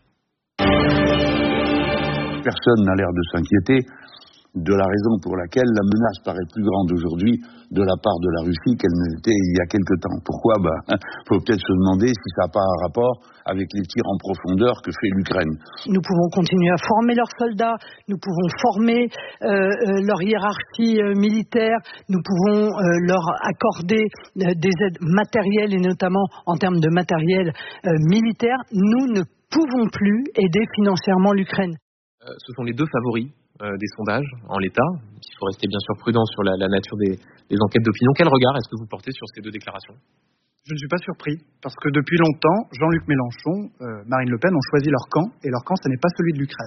Personne n'a l'air de s'inquiéter de la raison pour laquelle la menace paraît plus grande aujourd'hui de la part de la Russie qu'elle ne l'était il y a quelque temps. Pourquoi? Ben, faut peut-être se demander si ça n'a pas un rapport avec les tirs en profondeur que fait l'Ukraine.
Nous pouvons continuer à former leurs soldats, nous pouvons former euh, euh, leur hiérarchie euh, militaire, nous pouvons euh, leur accorder euh, des aides matérielles et notamment en termes de matériel euh, militaire. Nous ne pouvons plus aider financièrement l'Ukraine.
Euh, ce sont les deux favoris euh, des sondages en l'état. Il faut rester bien sûr prudent sur la, la nature des, des enquêtes d'opinion. Quel regard est-ce que vous portez sur ces deux déclarations ?
Je ne suis pas surpris, parce que depuis longtemps, Jean-Luc Mélenchon, euh, Marine Le Pen ont choisi leur camp, et leur camp, ce n'est pas celui de l'Ukraine.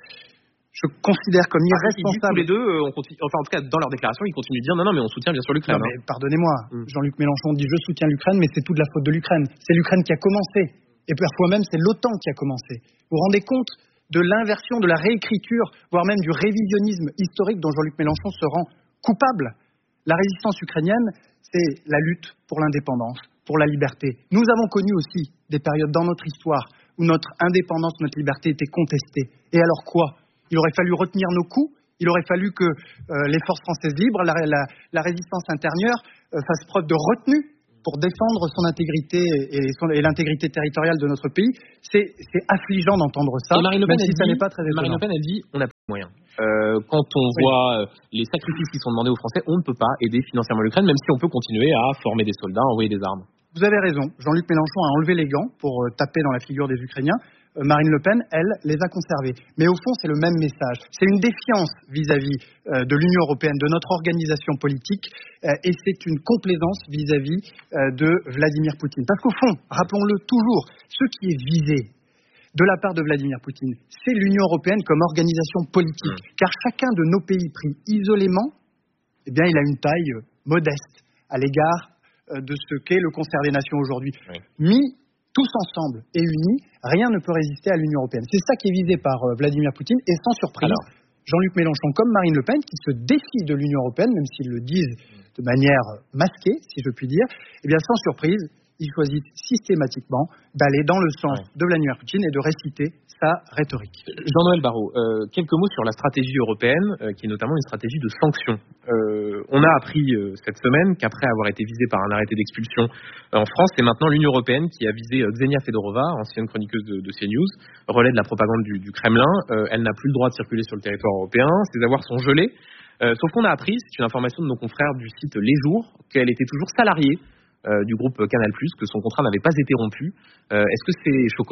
Je considère comme irresponsable...
Tous les deux, euh, on continue, enfin en tout cas dans leur déclaration, ils continuent de dire non, non, mais on soutient bien sûr l'Ukraine.
Non, mais
hein.
pardonnez-moi, mm. Jean-Luc Mélenchon dit je soutiens l'Ukraine, mais c'est toute la faute de l'Ukraine. C'est l'Ukraine qui a commencé, et parfois même c'est l'OTAN qui a commencé. Vous vous rendez compte de l'inversion, de la réécriture, voire même du révisionnisme historique dont Jean-Luc Mélenchon se rend coupable. La résistance ukrainienne, c'est la lutte pour l'indépendance, pour la liberté. Nous avons connu aussi des périodes dans notre histoire où notre indépendance, notre liberté était contestée. Et alors quoi ? Il aurait fallu retenir nos coups, il aurait fallu que euh, les forces françaises libres, la, la, la résistance intérieure, euh, fassent preuve de retenue pour défendre son intégrité et, son, et l'intégrité territoriale de notre pays. C'est, c'est affligeant d'entendre ça,
Marine Le Pen,
même si
dit,
ça n'est pas très étonnant.
Marine Le Pen a dit on n'a pas de moyens. Euh, quand on oui. voit euh, les sacrifices qui sont demandés aux Français, on ne peut pas aider financièrement l'Ukraine, même si on peut continuer à former des soldats, à envoyer des armes.
Vous avez raison. Jean-Luc Mélenchon a enlevé les gants pour euh, taper dans la figure des Ukrainiens. Euh, Marine Le Pen, elle, les a conservés. Mais au fond, c'est le même message. C'est une défiance vis-à-vis euh, de l'Union européenne, de notre organisation politique, euh, et c'est une complaisance vis-à-vis euh, de Vladimir Poutine. Parce qu'au fond, rappelons-le toujours, ce qui est visé de la part de Vladimir Poutine, c'est l'Union européenne comme organisation politique. Mmh. Car chacun de nos pays pris isolément, eh bien, il a une taille euh, modeste à l'égard de ce qu'est le concert des nations aujourd'hui. Oui. Mis tous ensemble et unis, rien ne peut résister à l'Union européenne. C'est ça qui est visé par euh, Vladimir Poutine, et sans surprise, Alors, Jean-Luc Mélenchon comme Marine Le Pen, qui se défient de l'Union européenne, même s'ils le disent de manière masquée, si je puis dire, eh bien sans surprise, ils choisissent systématiquement d'aller dans le sens ouais. de Vladimir Poutine et de réciter sa rhétorique.
Jean-Noël Barrot, euh, quelques mots sur la stratégie européenne, euh, qui est notamment une stratégie de sanctions. Euh, on a appris euh, cette semaine qu'après avoir été visé par un arrêté d'expulsion euh, en France, c'est maintenant l'Union européenne qui a visé euh, Ksenia Fedorova, ancienne chroniqueuse de, de CNews, relais de la propagande du, du Kremlin. Euh, elle n'a plus le droit de circuler sur le territoire européen, ses avoirs sont gelés. Euh, sauf qu'on a appris, c'est une information de nos confrères du site Les Jours, qu'elle était toujours salariée euh, du groupe Canal+, que son contrat n'avait pas été rompu. Euh, est-ce que c'est choquant ?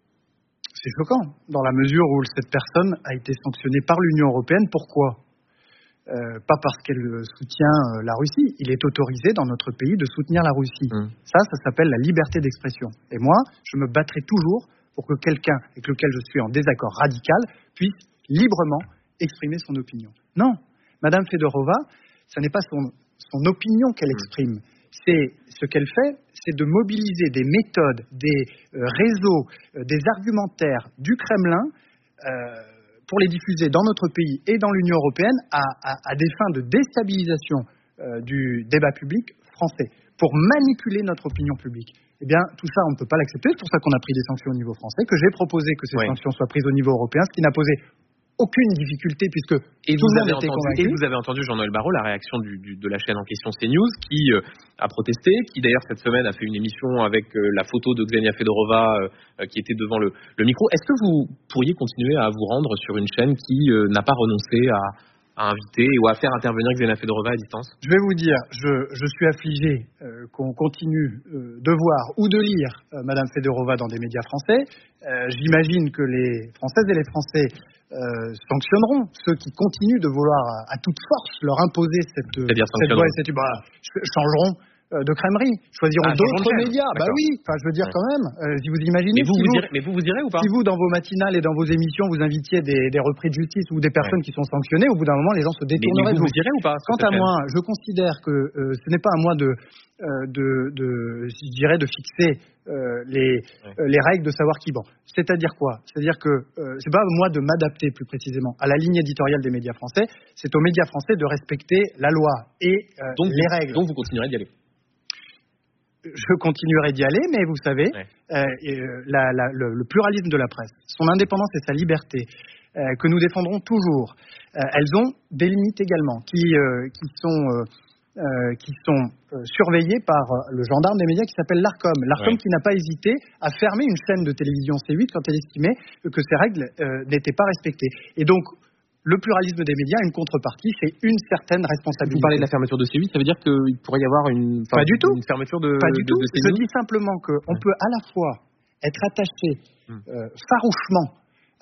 C'est choquant, dans la mesure où cette personne a été sanctionnée par l'Union européenne. Pourquoi ? euh, Pas parce qu'elle soutient euh, la Russie. Il est autorisé dans notre pays de soutenir la Russie. Mmh. Ça, ça s'appelle la liberté d'expression. Et moi, je me battrai toujours pour que quelqu'un avec lequel je suis en désaccord radical puisse librement exprimer son opinion. Non, Madame Fedorova, ce n'est pas son, son opinion qu'elle exprime. C'est ce qu'elle fait, c'est de mobiliser des méthodes, des euh, réseaux, euh, des argumentaires du Kremlin euh, pour les diffuser dans notre pays et dans l'Union européenne à, à, à des fins de déstabilisation euh, du débat public français, pour manipuler notre opinion publique. Eh bien, tout ça, on ne peut pas l'accepter. C'est pour ça qu'on a pris des sanctions au niveau français, que j'ai proposé que ces oui. sanctions soient prises au niveau européen, ce qui n'a posé aucune difficulté puisque
et
tout
vous
le monde
avez
était
entendu,
convaincu.
Et vous avez entendu Jean-Noël Barrot, la réaction du, du, de la chaîne en question CNews qui euh, a protesté, qui d'ailleurs cette semaine a fait une émission avec euh, la photo de Ksenia Fedorova euh, qui était devant le, le micro. Est-ce que vous pourriez continuer à vous rendre sur une chaîne qui euh, n'a pas renoncé à, à inviter ou à faire intervenir Ksenia Fedorova à distance ?
Je vais vous dire, je, je suis affligé euh, qu'on continue euh, de voir ou de lire euh, Madame Fedorova dans des médias français. Euh, j'imagine que les Françaises et les Français Euh, sanctionneront ceux qui continuent de vouloir à, à toute force leur imposer cette, cette voie et cette bah, changeront euh, de crèmerie, choisiront ah, d'autres médias. Bah oui, enfin je veux dire ouais. quand même, euh, si vous imaginez.
Mais vous,
si
vous,
vous,
irez, mais vous, vous irez ou pas ?
Si vous, dans vos matinales et dans vos émissions, vous invitiez des, des repris de justice ou des personnes ouais. qui sont sanctionnées, au bout d'un moment, les gens se détourneraient.
Mais, mais vous, vous irez ou pas ?
Quant à moi, je considère que euh, ce n'est pas à moi de, euh, de, de, je dirais, de fixer Euh, les, ouais. euh, les règles de savoir qui vend. C'est-à-dire quoi ? C'est-à-dire que euh, c'est pas à moi de m'adapter plus précisément à la ligne éditoriale des médias français, c'est aux médias français de respecter la loi et euh,
donc,
les règles.
Donc vous continuerez d'y aller ?
Je continuerai d'y aller, mais vous savez, ouais. euh, et, euh, la, la, le, le pluralisme de la presse, son indépendance et sa liberté, euh, que nous défendrons toujours, euh, elles ont des limites également, qui, euh, qui sont... Euh, Euh, qui sont euh, surveillés par euh, le gendarme des médias qui s'appelle l'Arcom. L'Arcom ouais. qui n'a pas hésité à fermer une chaîne de télévision C huit quand elle estimait que ces règles euh, n'étaient pas respectées. Et donc, le pluralisme des médias a une contrepartie, c'est une certaine responsabilité.
Vous parlez de la fermeture de C huit, ça veut dire qu'il pourrait y avoir une,
pas du tout.
une fermeture de
Pas du
de,
tout.
De C huit.
Je dis simplement qu'on ouais. peut à la fois être attaché euh, farouchement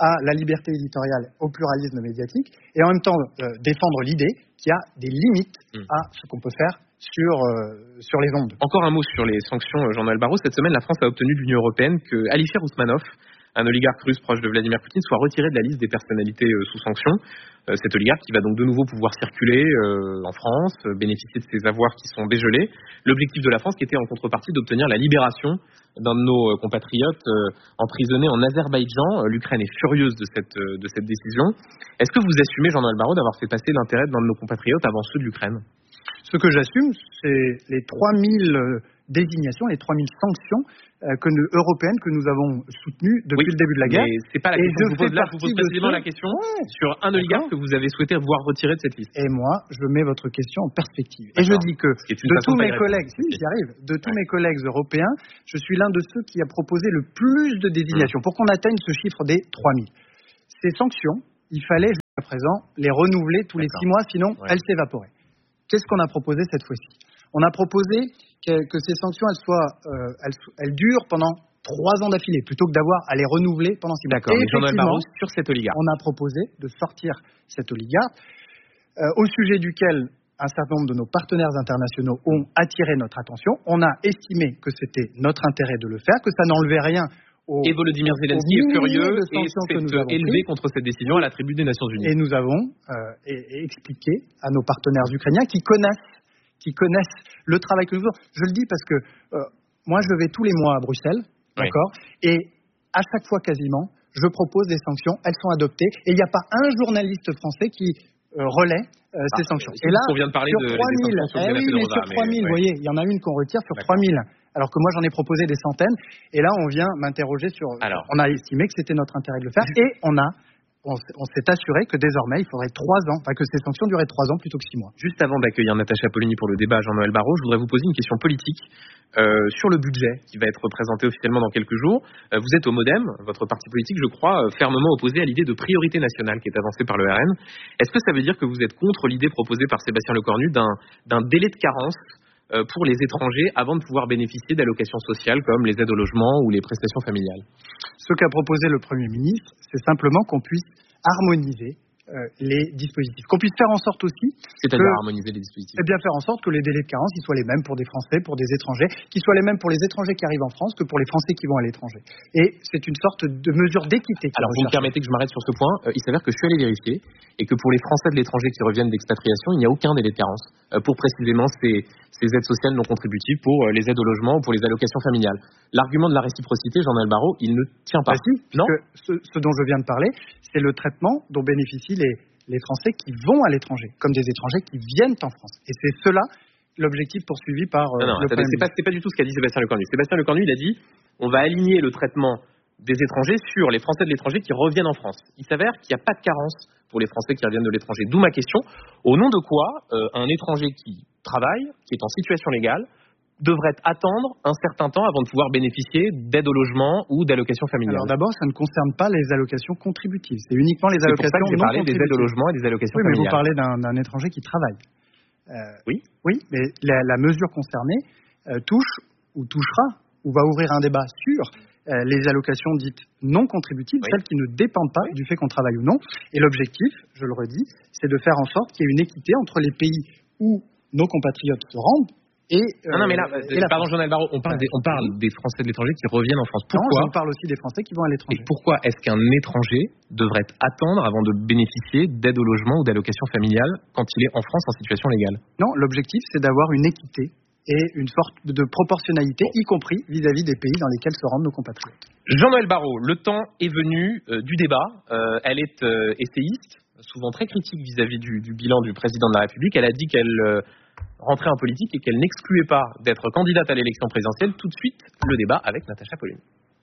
à la liberté éditoriale, au pluralisme médiatique, et en même temps euh, défendre l'idée qu'il y a des limites mmh. à ce qu'on peut faire sur, euh, sur les ondes.
Encore un mot sur les sanctions, Jean-Noël Barrot. Cette semaine, la France a obtenu de l'Union européenne que Alisher Ousmanov, un oligarque russe proche de Vladimir Poutine, soit retiré de la liste des personnalités euh, sous sanction. Euh, cet oligarque qui va donc de nouveau pouvoir circuler euh, en France, euh, bénéficier de ses avoirs qui sont dégelés. L'objectif de la France qui était en contrepartie d'obtenir la libération d'un de nos euh, compatriotes euh, emprisonné en Azerbaïdjan. Euh, L'Ukraine est furieuse de cette, euh, de cette décision. Est-ce que vous assumez, Jean-Noël Barrot, d'avoir fait passer l'intérêt d'un de nos compatriotes avant ceux de l'Ukraine ?
Ce que j'assume, c'est les trois mille désignations, les trois mille sanctions euh, que nous, européennes que nous avons soutenues depuis
oui,
le début de la guerre.
Mais c'est pas la question que je vous pose là, je vous pose précisément la question ouais, sur un oligarque que vous avez souhaité voir retiré de cette liste.
Et moi, je mets votre question en perspective. Et je dis que de tous mes collègues, si j'y arrive, de tous ouais. mes collègues européens, je suis l'un de ceux qui a proposé le plus de désignations mmh. pour qu'on atteigne ce chiffre des trois mille. Ces sanctions, il fallait jusqu'à présent les renouveler tous les six mois, sinon ouais. elles s'évaporaient. Qu'est-ce qu'on a proposé cette fois-ci ? On a proposé que, que ces sanctions elles soient, euh, elles, elles durent pendant trois ans d'affilée, plutôt que d'avoir à les renouveler pendant six mois.
D'accord, mais Jean-Noël Barrot, sur cet oligarque.
On a proposé de sortir cet oligarque, euh, au sujet duquel un certain nombre de nos partenaires internationaux ont attiré notre attention. On a estimé que c'était notre intérêt de le faire, que ça n'enlevait rien. Au,
et Volodymyr Zelensky est furieux et s'est élevé contre cette décision à la tribune des Nations Unies.
Et nous avons euh, et, et expliqué à nos partenaires ukrainiens qui connaissent, qui connaissent le travail que nous faisons. Je le dis parce que euh, moi, je vais tous les mois à Bruxelles, oui. d'accord, et à chaque fois quasiment, je propose des sanctions, elles sont adoptées, et il n'y a pas un journaliste français qui euh, relaie euh, ah, ces sanctions.
Et là, on vient de parler
sur
de
trois mille, eh oui, mais sur trois mille, vous voyez, il y en a une qu'on retire sur trois mille. Alors que moi, j'en ai proposé des centaines. Et là, on vient m'interroger sur... Alors, on a estimé que c'était notre intérêt de le faire. Et on a, on, on s'est assuré que désormais, il faudrait trois ans, enfin que ces sanctions duraient trois ans plutôt que six mois.
Juste avant d'accueillir Natacha Polony pour le débat, Jean-Noël Barrot, je voudrais vous poser une question politique euh, sur le budget qui va être présenté officiellement dans quelques jours. Euh, vous êtes au Modem, votre parti politique, je crois, euh, fermement opposé à l'idée de priorité nationale qui est avancée par le R N. Est-ce que ça veut dire que vous êtes contre l'idée proposée par Sébastien Lecornu d'un, d'un délai de carence pour les étrangers avant de pouvoir bénéficier d'allocations sociales comme les aides au logement ou les prestations familiales?
Ce qu'a proposé le Premier ministre, c'est simplement qu'on puisse harmoniser euh, les dispositifs. Qu'on puisse faire en sorte aussi...
C'est-à-dire que, harmoniser les dispositifs
Eh bien, faire en sorte que les délais de carence ils soient les mêmes pour des Français, pour des étrangers, qu'ils soient les mêmes pour les étrangers qui arrivent en France que pour les Français qui vont à l'étranger. Et c'est une sorte de mesure d'équité.
Alors, vous me permettez que je m'arrête sur ce point. Euh, il s'avère que je suis allé vérifier et que pour les Français de l'étranger qui reviennent d'expatriation, il n'y a aucun délai de carence euh, pour précisément ces, ces aides sociales non contributives, pour euh, les aides au logement ou pour les allocations familiales. L'argument de la réciprocité, Jean-Noël Barrot, il ne tient pas.
Bah si,
non
ce, ce dont je viens de parler, c'est le traitement dont bénéficient les, les Français qui vont à l'étranger, comme des étrangers qui viennent en France. Et c'est cela l'objectif poursuivi par euh,
non, non,
le
attendez, c'est pas, c'est pas du tout ce qu'a dit Sébastien Lecornu. Sébastien Lecornu, il a dit on va aligner le traitement des étrangers sur les Français de l'étranger qui reviennent en France. Il s'avère qu'il n'y a pas de carence pour les Français qui reviennent de l'étranger. D'où ma question, au nom de quoi euh, un étranger qui travaille, qui est en situation légale, devrait attendre un certain temps avant de pouvoir bénéficier d'aide au logement ou d'allocations familiales?
Alors d'abord, ça ne concerne pas les allocations contributives. C'est uniquement les allocations non contributives.
C'est pour ça que j'ai parlé des aides au logement et des allocations
oui,
familiales.
Oui, mais vous parlez d'un, d'un étranger qui travaille.
Euh, oui.
Oui, mais la, la mesure concernée euh, touche ou touchera ou va ouvrir un débat sur euh, les allocations dites non contributives, oui. celles qui ne dépendent pas oui. du fait qu'on travaille ou non. Et l'objectif, je le redis, c'est de faire en sorte qu'il y ait une équité entre les pays où nos compatriotes se rendent. Et, euh,
non, non, mais là, euh, pardon, Jean-Noël Barrot, on parle, des, on parle des Français de l'étranger qui reviennent en France. Pourquoi?
Non, on parle aussi des Français qui vont à l'étranger.
Et pourquoi est-ce qu'un étranger devrait attendre avant de bénéficier d'aide au logement ou d'allocations familiales quand il est en France en situation légale?
Non, l'objectif, c'est d'avoir une équité et une sorte de proportionnalité, y compris vis-à-vis des pays dans lesquels se rendent nos compatriotes.
Jean-Noël Barrot, le temps est venu euh, du débat. Euh, elle est euh, essayiste, souvent très critique vis-à-vis du, du bilan du président de la République. Elle a dit qu'elle... Euh, rentrer en politique et qu'elle n'excluait pas d'être candidate à l'élection présidentielle. Tout de suite, le débat avec Natacha Polony.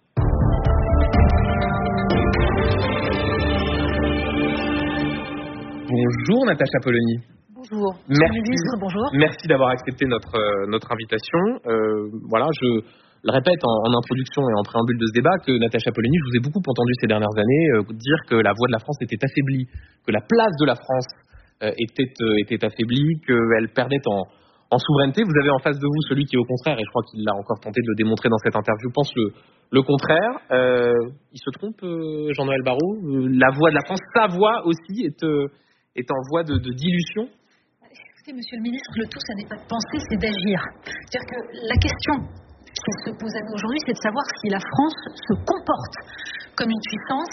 Bonjour Natacha Polony.
Bonjour.
Merci,
ministre, bonjour.
Merci d'avoir accepté notre, euh, notre invitation. Euh, voilà, je le répète en, en introduction et en préambule de ce débat que Natacha Polony, je vous ai beaucoup entendu ces dernières années euh, dire que la voix de la France était affaiblie, que la place de la France Euh, était, euh, était affaiblie, qu'elle perdait en, en souveraineté. Vous avez en face de vous celui qui, au contraire, et je crois qu'il l'a encore tenté de le démontrer dans cette interview, pense le, le contraire. Euh, il se trompe, euh, Jean-Noël Barrot. Euh, la voix de la France, sa voix aussi, est, euh, est en voie de, de dilution.
Écoutez, monsieur le ministre, le tout, ça n'est pas de penser, c'est d'agir. C'est-à-dire que la question qui se pose à nous aujourd'hui, c'est de savoir si la France se comporte comme une puissance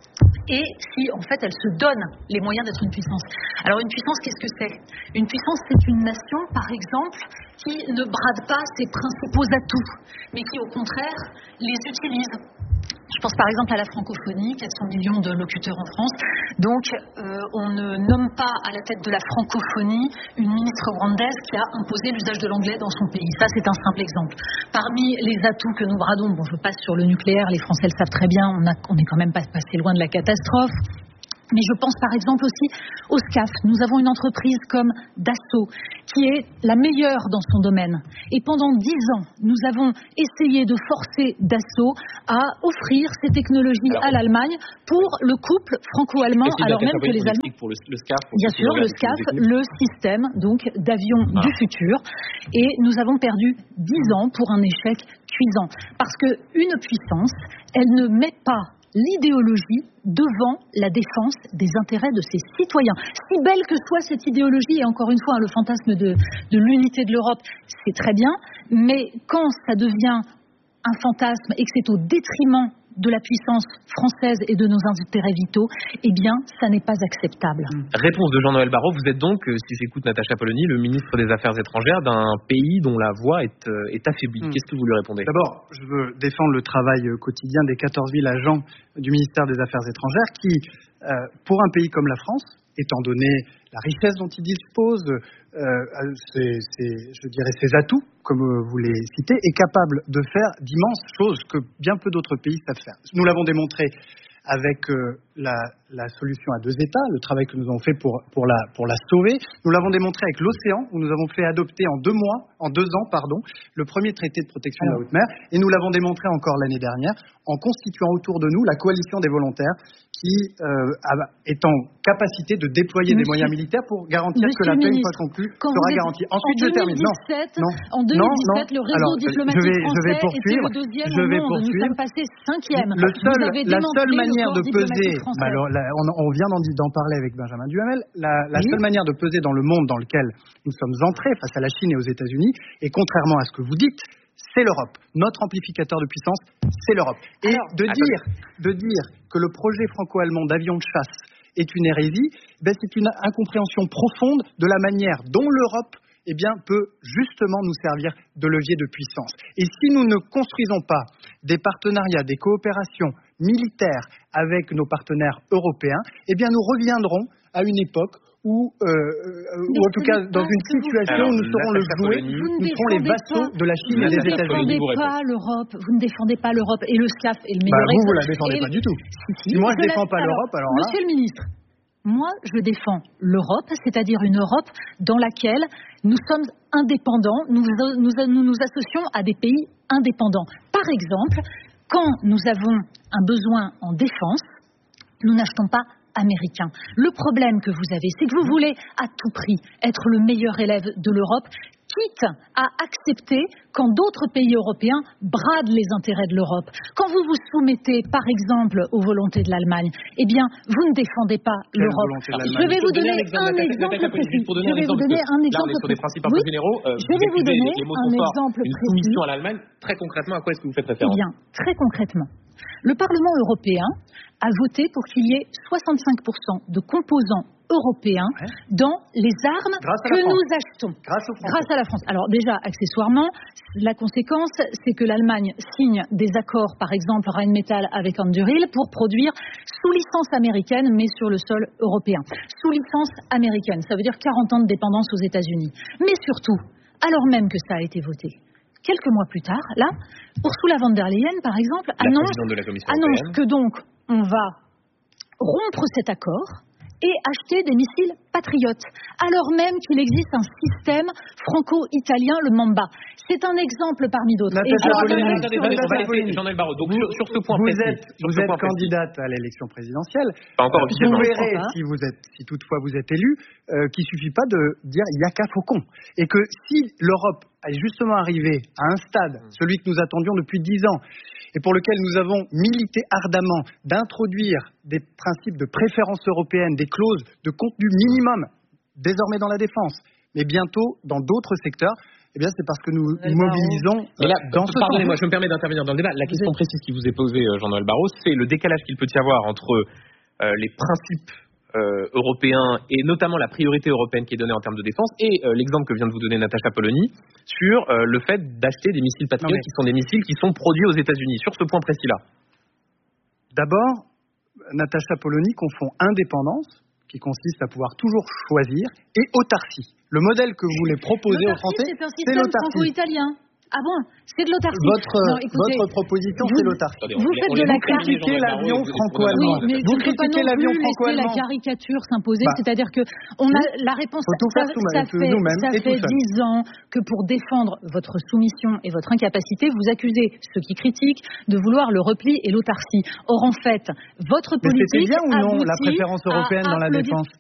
et si, en fait, elle se donne les moyens d'être une puissance. Alors, une puissance, qu'est-ce que c'est ? Une puissance, c'est une nation, par exemple, qui ne brade pas ses principaux atouts, mais qui, au contraire, les utilise. Je pense par exemple à la francophonie, quatre cents millions de locuteurs en France. Donc, euh, on ne nomme pas à la tête de la francophonie une ministre rwandaise qui a imposé l'usage de l'anglais dans son pays. Ça, c'est un simple exemple. Parmi les atouts que nous bradons, bon, je passe sur le nucléaire, les Français le savent très bien, on, a, on est quand même pas passé loin de la catastrophe. Mais je pense par exemple aussi au SCAF. Nous avons une entreprise comme Dassault qui est la meilleure dans son domaine. Et pendant dix ans, nous avons essayé de forcer Dassault à offrir ces technologies alors, à l'Allemagne pour le couple franco-allemand, alors même que les Allemands...
Pour le, le SCAF,
bien sûr, le SCAF, le système donc d'avions ah. du futur. Et nous avons perdu dix ans pour un échec cuisant. Parce qu'une puissance, elle ne met pas l'idéologie devant la défense des intérêts de ses citoyens. Si belle que soit cette idéologie, et encore une fois, le fantasme de, de l'unité de l'Europe, c'est très bien, mais quand ça devient un fantasme et que c'est au détriment de la puissance française et de nos intérêts vitaux, eh bien, ça n'est pas acceptable.
Réponse de Jean-Noël Barrot. Vous êtes donc, si j'écoute Natacha Polony, le ministre des Affaires étrangères d'un pays dont la voix est, est affaiblie. Mmh. Qu'est-ce que vous lui répondez ?
D'abord, je veux défendre le travail quotidien des quatorze mille agents du ministère des Affaires étrangères qui, euh, pour un pays comme la France, étant donné la richesse dont il dispose, euh, ses, ses, je dirais ses atouts, comme vous les citez, est capable de faire d'immenses choses que bien peu d'autres pays savent faire. Nous l'avons démontré avec euh, la, la solution à deux États, le travail que nous avons fait pour, pour, la, pour la sauver. Nous l'avons démontré avec l'océan, où nous avons fait adopter en deux mois, en deux ans, pardon, le premier traité de protection de la haute mer. Et nous l'avons démontré encore l'année dernière en constituant autour de nous la coalition des volontaires qui euh, est en capacité de déployer Monsieur, des moyens militaires pour garantir
Monsieur
que la paix, une
fois
conclue, sera garantie. Ensuite, je termine. Non, non,
en deux mille dix-sept,
non,
le réseau
alors,
diplomatique
je vais,
français
je vais poursuivre,
était le deuxième
je vais
au monde.
poursuivre.
Nous sommes passés cinquième.
Le seul, la seule manière de peser, bah alors, là, on, on vient d'en, d'en parler avec Benjamin Duhamel, la, la oui. seule manière de peser dans le monde dans lequel nous sommes entrés face à la Chine et aux États-Unis, et contrairement à ce que vous dites, c'est l'Europe. Notre amplificateur de puissance, c'est l'Europe. Et Alors, de, dire, de dire que le projet franco-allemand d'avion de chasse est une hérésie, ben c'est une incompréhension profonde de la manière dont l'Europe eh bien, peut justement nous servir de levier de puissance. Et si nous ne construisons pas des partenariats, des coopérations militaires avec nos partenaires européens, eh bien, nous reviendrons à une époque où, euh, ou en tout cas dans une situation où nous serons le jouet, nous serons les vassaux de la Chine et des États-Unis.
Vous ne défendez pas l'Europe, vous ne défendez pas l'Europe, et le SCAF est le
Bah,
meilleur
vous, vous la défendez pas du tout. Si, si, moi, je ne défends pas l'Europe, alors là...
Monsieur le ministre, moi, je défends l'Europe, c'est-à-dire une Europe dans laquelle nous sommes indépendants, nous nous, nous nous associons à des pays indépendants. Par exemple, quand nous avons un besoin en défense, nous n'achetons pas américain. Le problème que vous avez, c'est que vous voulez à tout prix être le meilleur élève de l'Europe, quitte à accepter quand d'autres pays européens bradent les intérêts de l'Europe. Quand vous vous soumettez, par exemple, aux volontés de l'Allemagne, eh bien, vous ne défendez pas
Quelle
l'Europe. Je vais vous donner un exemple précis. Je vais vous donner un exemple
précis. Sur des principes un peu généraux, euh,
je vais vous donner un exemple précis.
Une soumission à l'Allemagne, très concrètement, à quoi est-ce que vous faites référence ?
Eh bien, très concrètement, le Parlement européen a voté pour qu'il y ait soixante-cinq pour cent de composants européens ouais. dans les armes que nous achetons.
Grâce,
Grâce à la France. Alors déjà, accessoirement, la conséquence, c'est que l'Allemagne signe des accords, par exemple Rheinmetall avec Anduril, pour produire sous licence américaine, mais sur le sol européen. Sous licence américaine, ça veut dire quarante ans de dépendance aux États-Unis. Mais surtout, alors même que ça a été voté, quelques mois plus tard, là, Ursula von der Leyen, par exemple,
la
annonce,
de la Commission
annonce que donc on va rompre cet accord et acheter des missiles patriotes, alors même qu'il existe un système franco-italien, le Mamba. C'est un exemple parmi d'autres.
Jean-Noël Barrot, donc sur, sur ce point
vous
précis,
êtes,
sur
vous
ce
êtes
point
candidate à l'élection présidentielle.
Pas encore
Euh,
officiellement.
Vous verrez,
Hein.
si, vous êtes, si toutefois vous êtes élu, euh, qu'il suffit pas de dire il y a qu'à faucon. Et que si l'Europe est justement arrivée à un stade, celui que nous attendions depuis dix ans, et pour lequel nous avons milité ardemment d'introduire des principes de préférence européenne, des clauses de contenu minimum, désormais dans la défense, mais bientôt dans d'autres secteurs, eh bien c'est parce que nous nous mobilisons
Mais là,
dans ce
pardonnez-moi,
sens.
je me permets d'intervenir dans le débat. La question précise qui vous est posée, euh, Jean-Noël Barrot, c'est le décalage qu'il peut y avoir entre euh, les principes euh, européens et notamment la priorité européenne qui est donnée en termes de défense et euh, l'exemple que vient de vous donner Natacha Polony sur euh, le fait d'acheter des missiles Patriot
Non, mais-
qui sont des missiles qui sont produits aux États-Unis. Sur ce point précis-là.
D'abord, Natacha Polony confond indépendance, qui consiste à pouvoir toujours choisir, et autarcie. Le modèle que vous voulez proposer aux Français,
C'est un
c'est
système
l'autarcie.
franco-italien. Ah bon? C'est de l'autarcie.
Votre,
Non, écoutez,
votre proposition,
vous-
c'est l'autarcie.
Vous faites de la
critiquez l'avion franco-allemand.
Oui, mais
vous
je ne peux pas
critiquez
non
l'avion
plus laisser la
franco-allemand.
caricature s'imposer,
Bah,
c'est-à-dire que on a la réponse.
faut tout
ça,
faire tout-
ça
tout
fait,
nous-mêmes
ça
et
fait
tout seul.
dix ans que pour défendre votre soumission et votre incapacité, vous accusez ceux qui critiquent de vouloir le repli et l'autarcie. Or en fait, votre
Mais c'était
politique
bien ou non la
aboutit
préférence
à
européenne dans la
applaudir-
défense?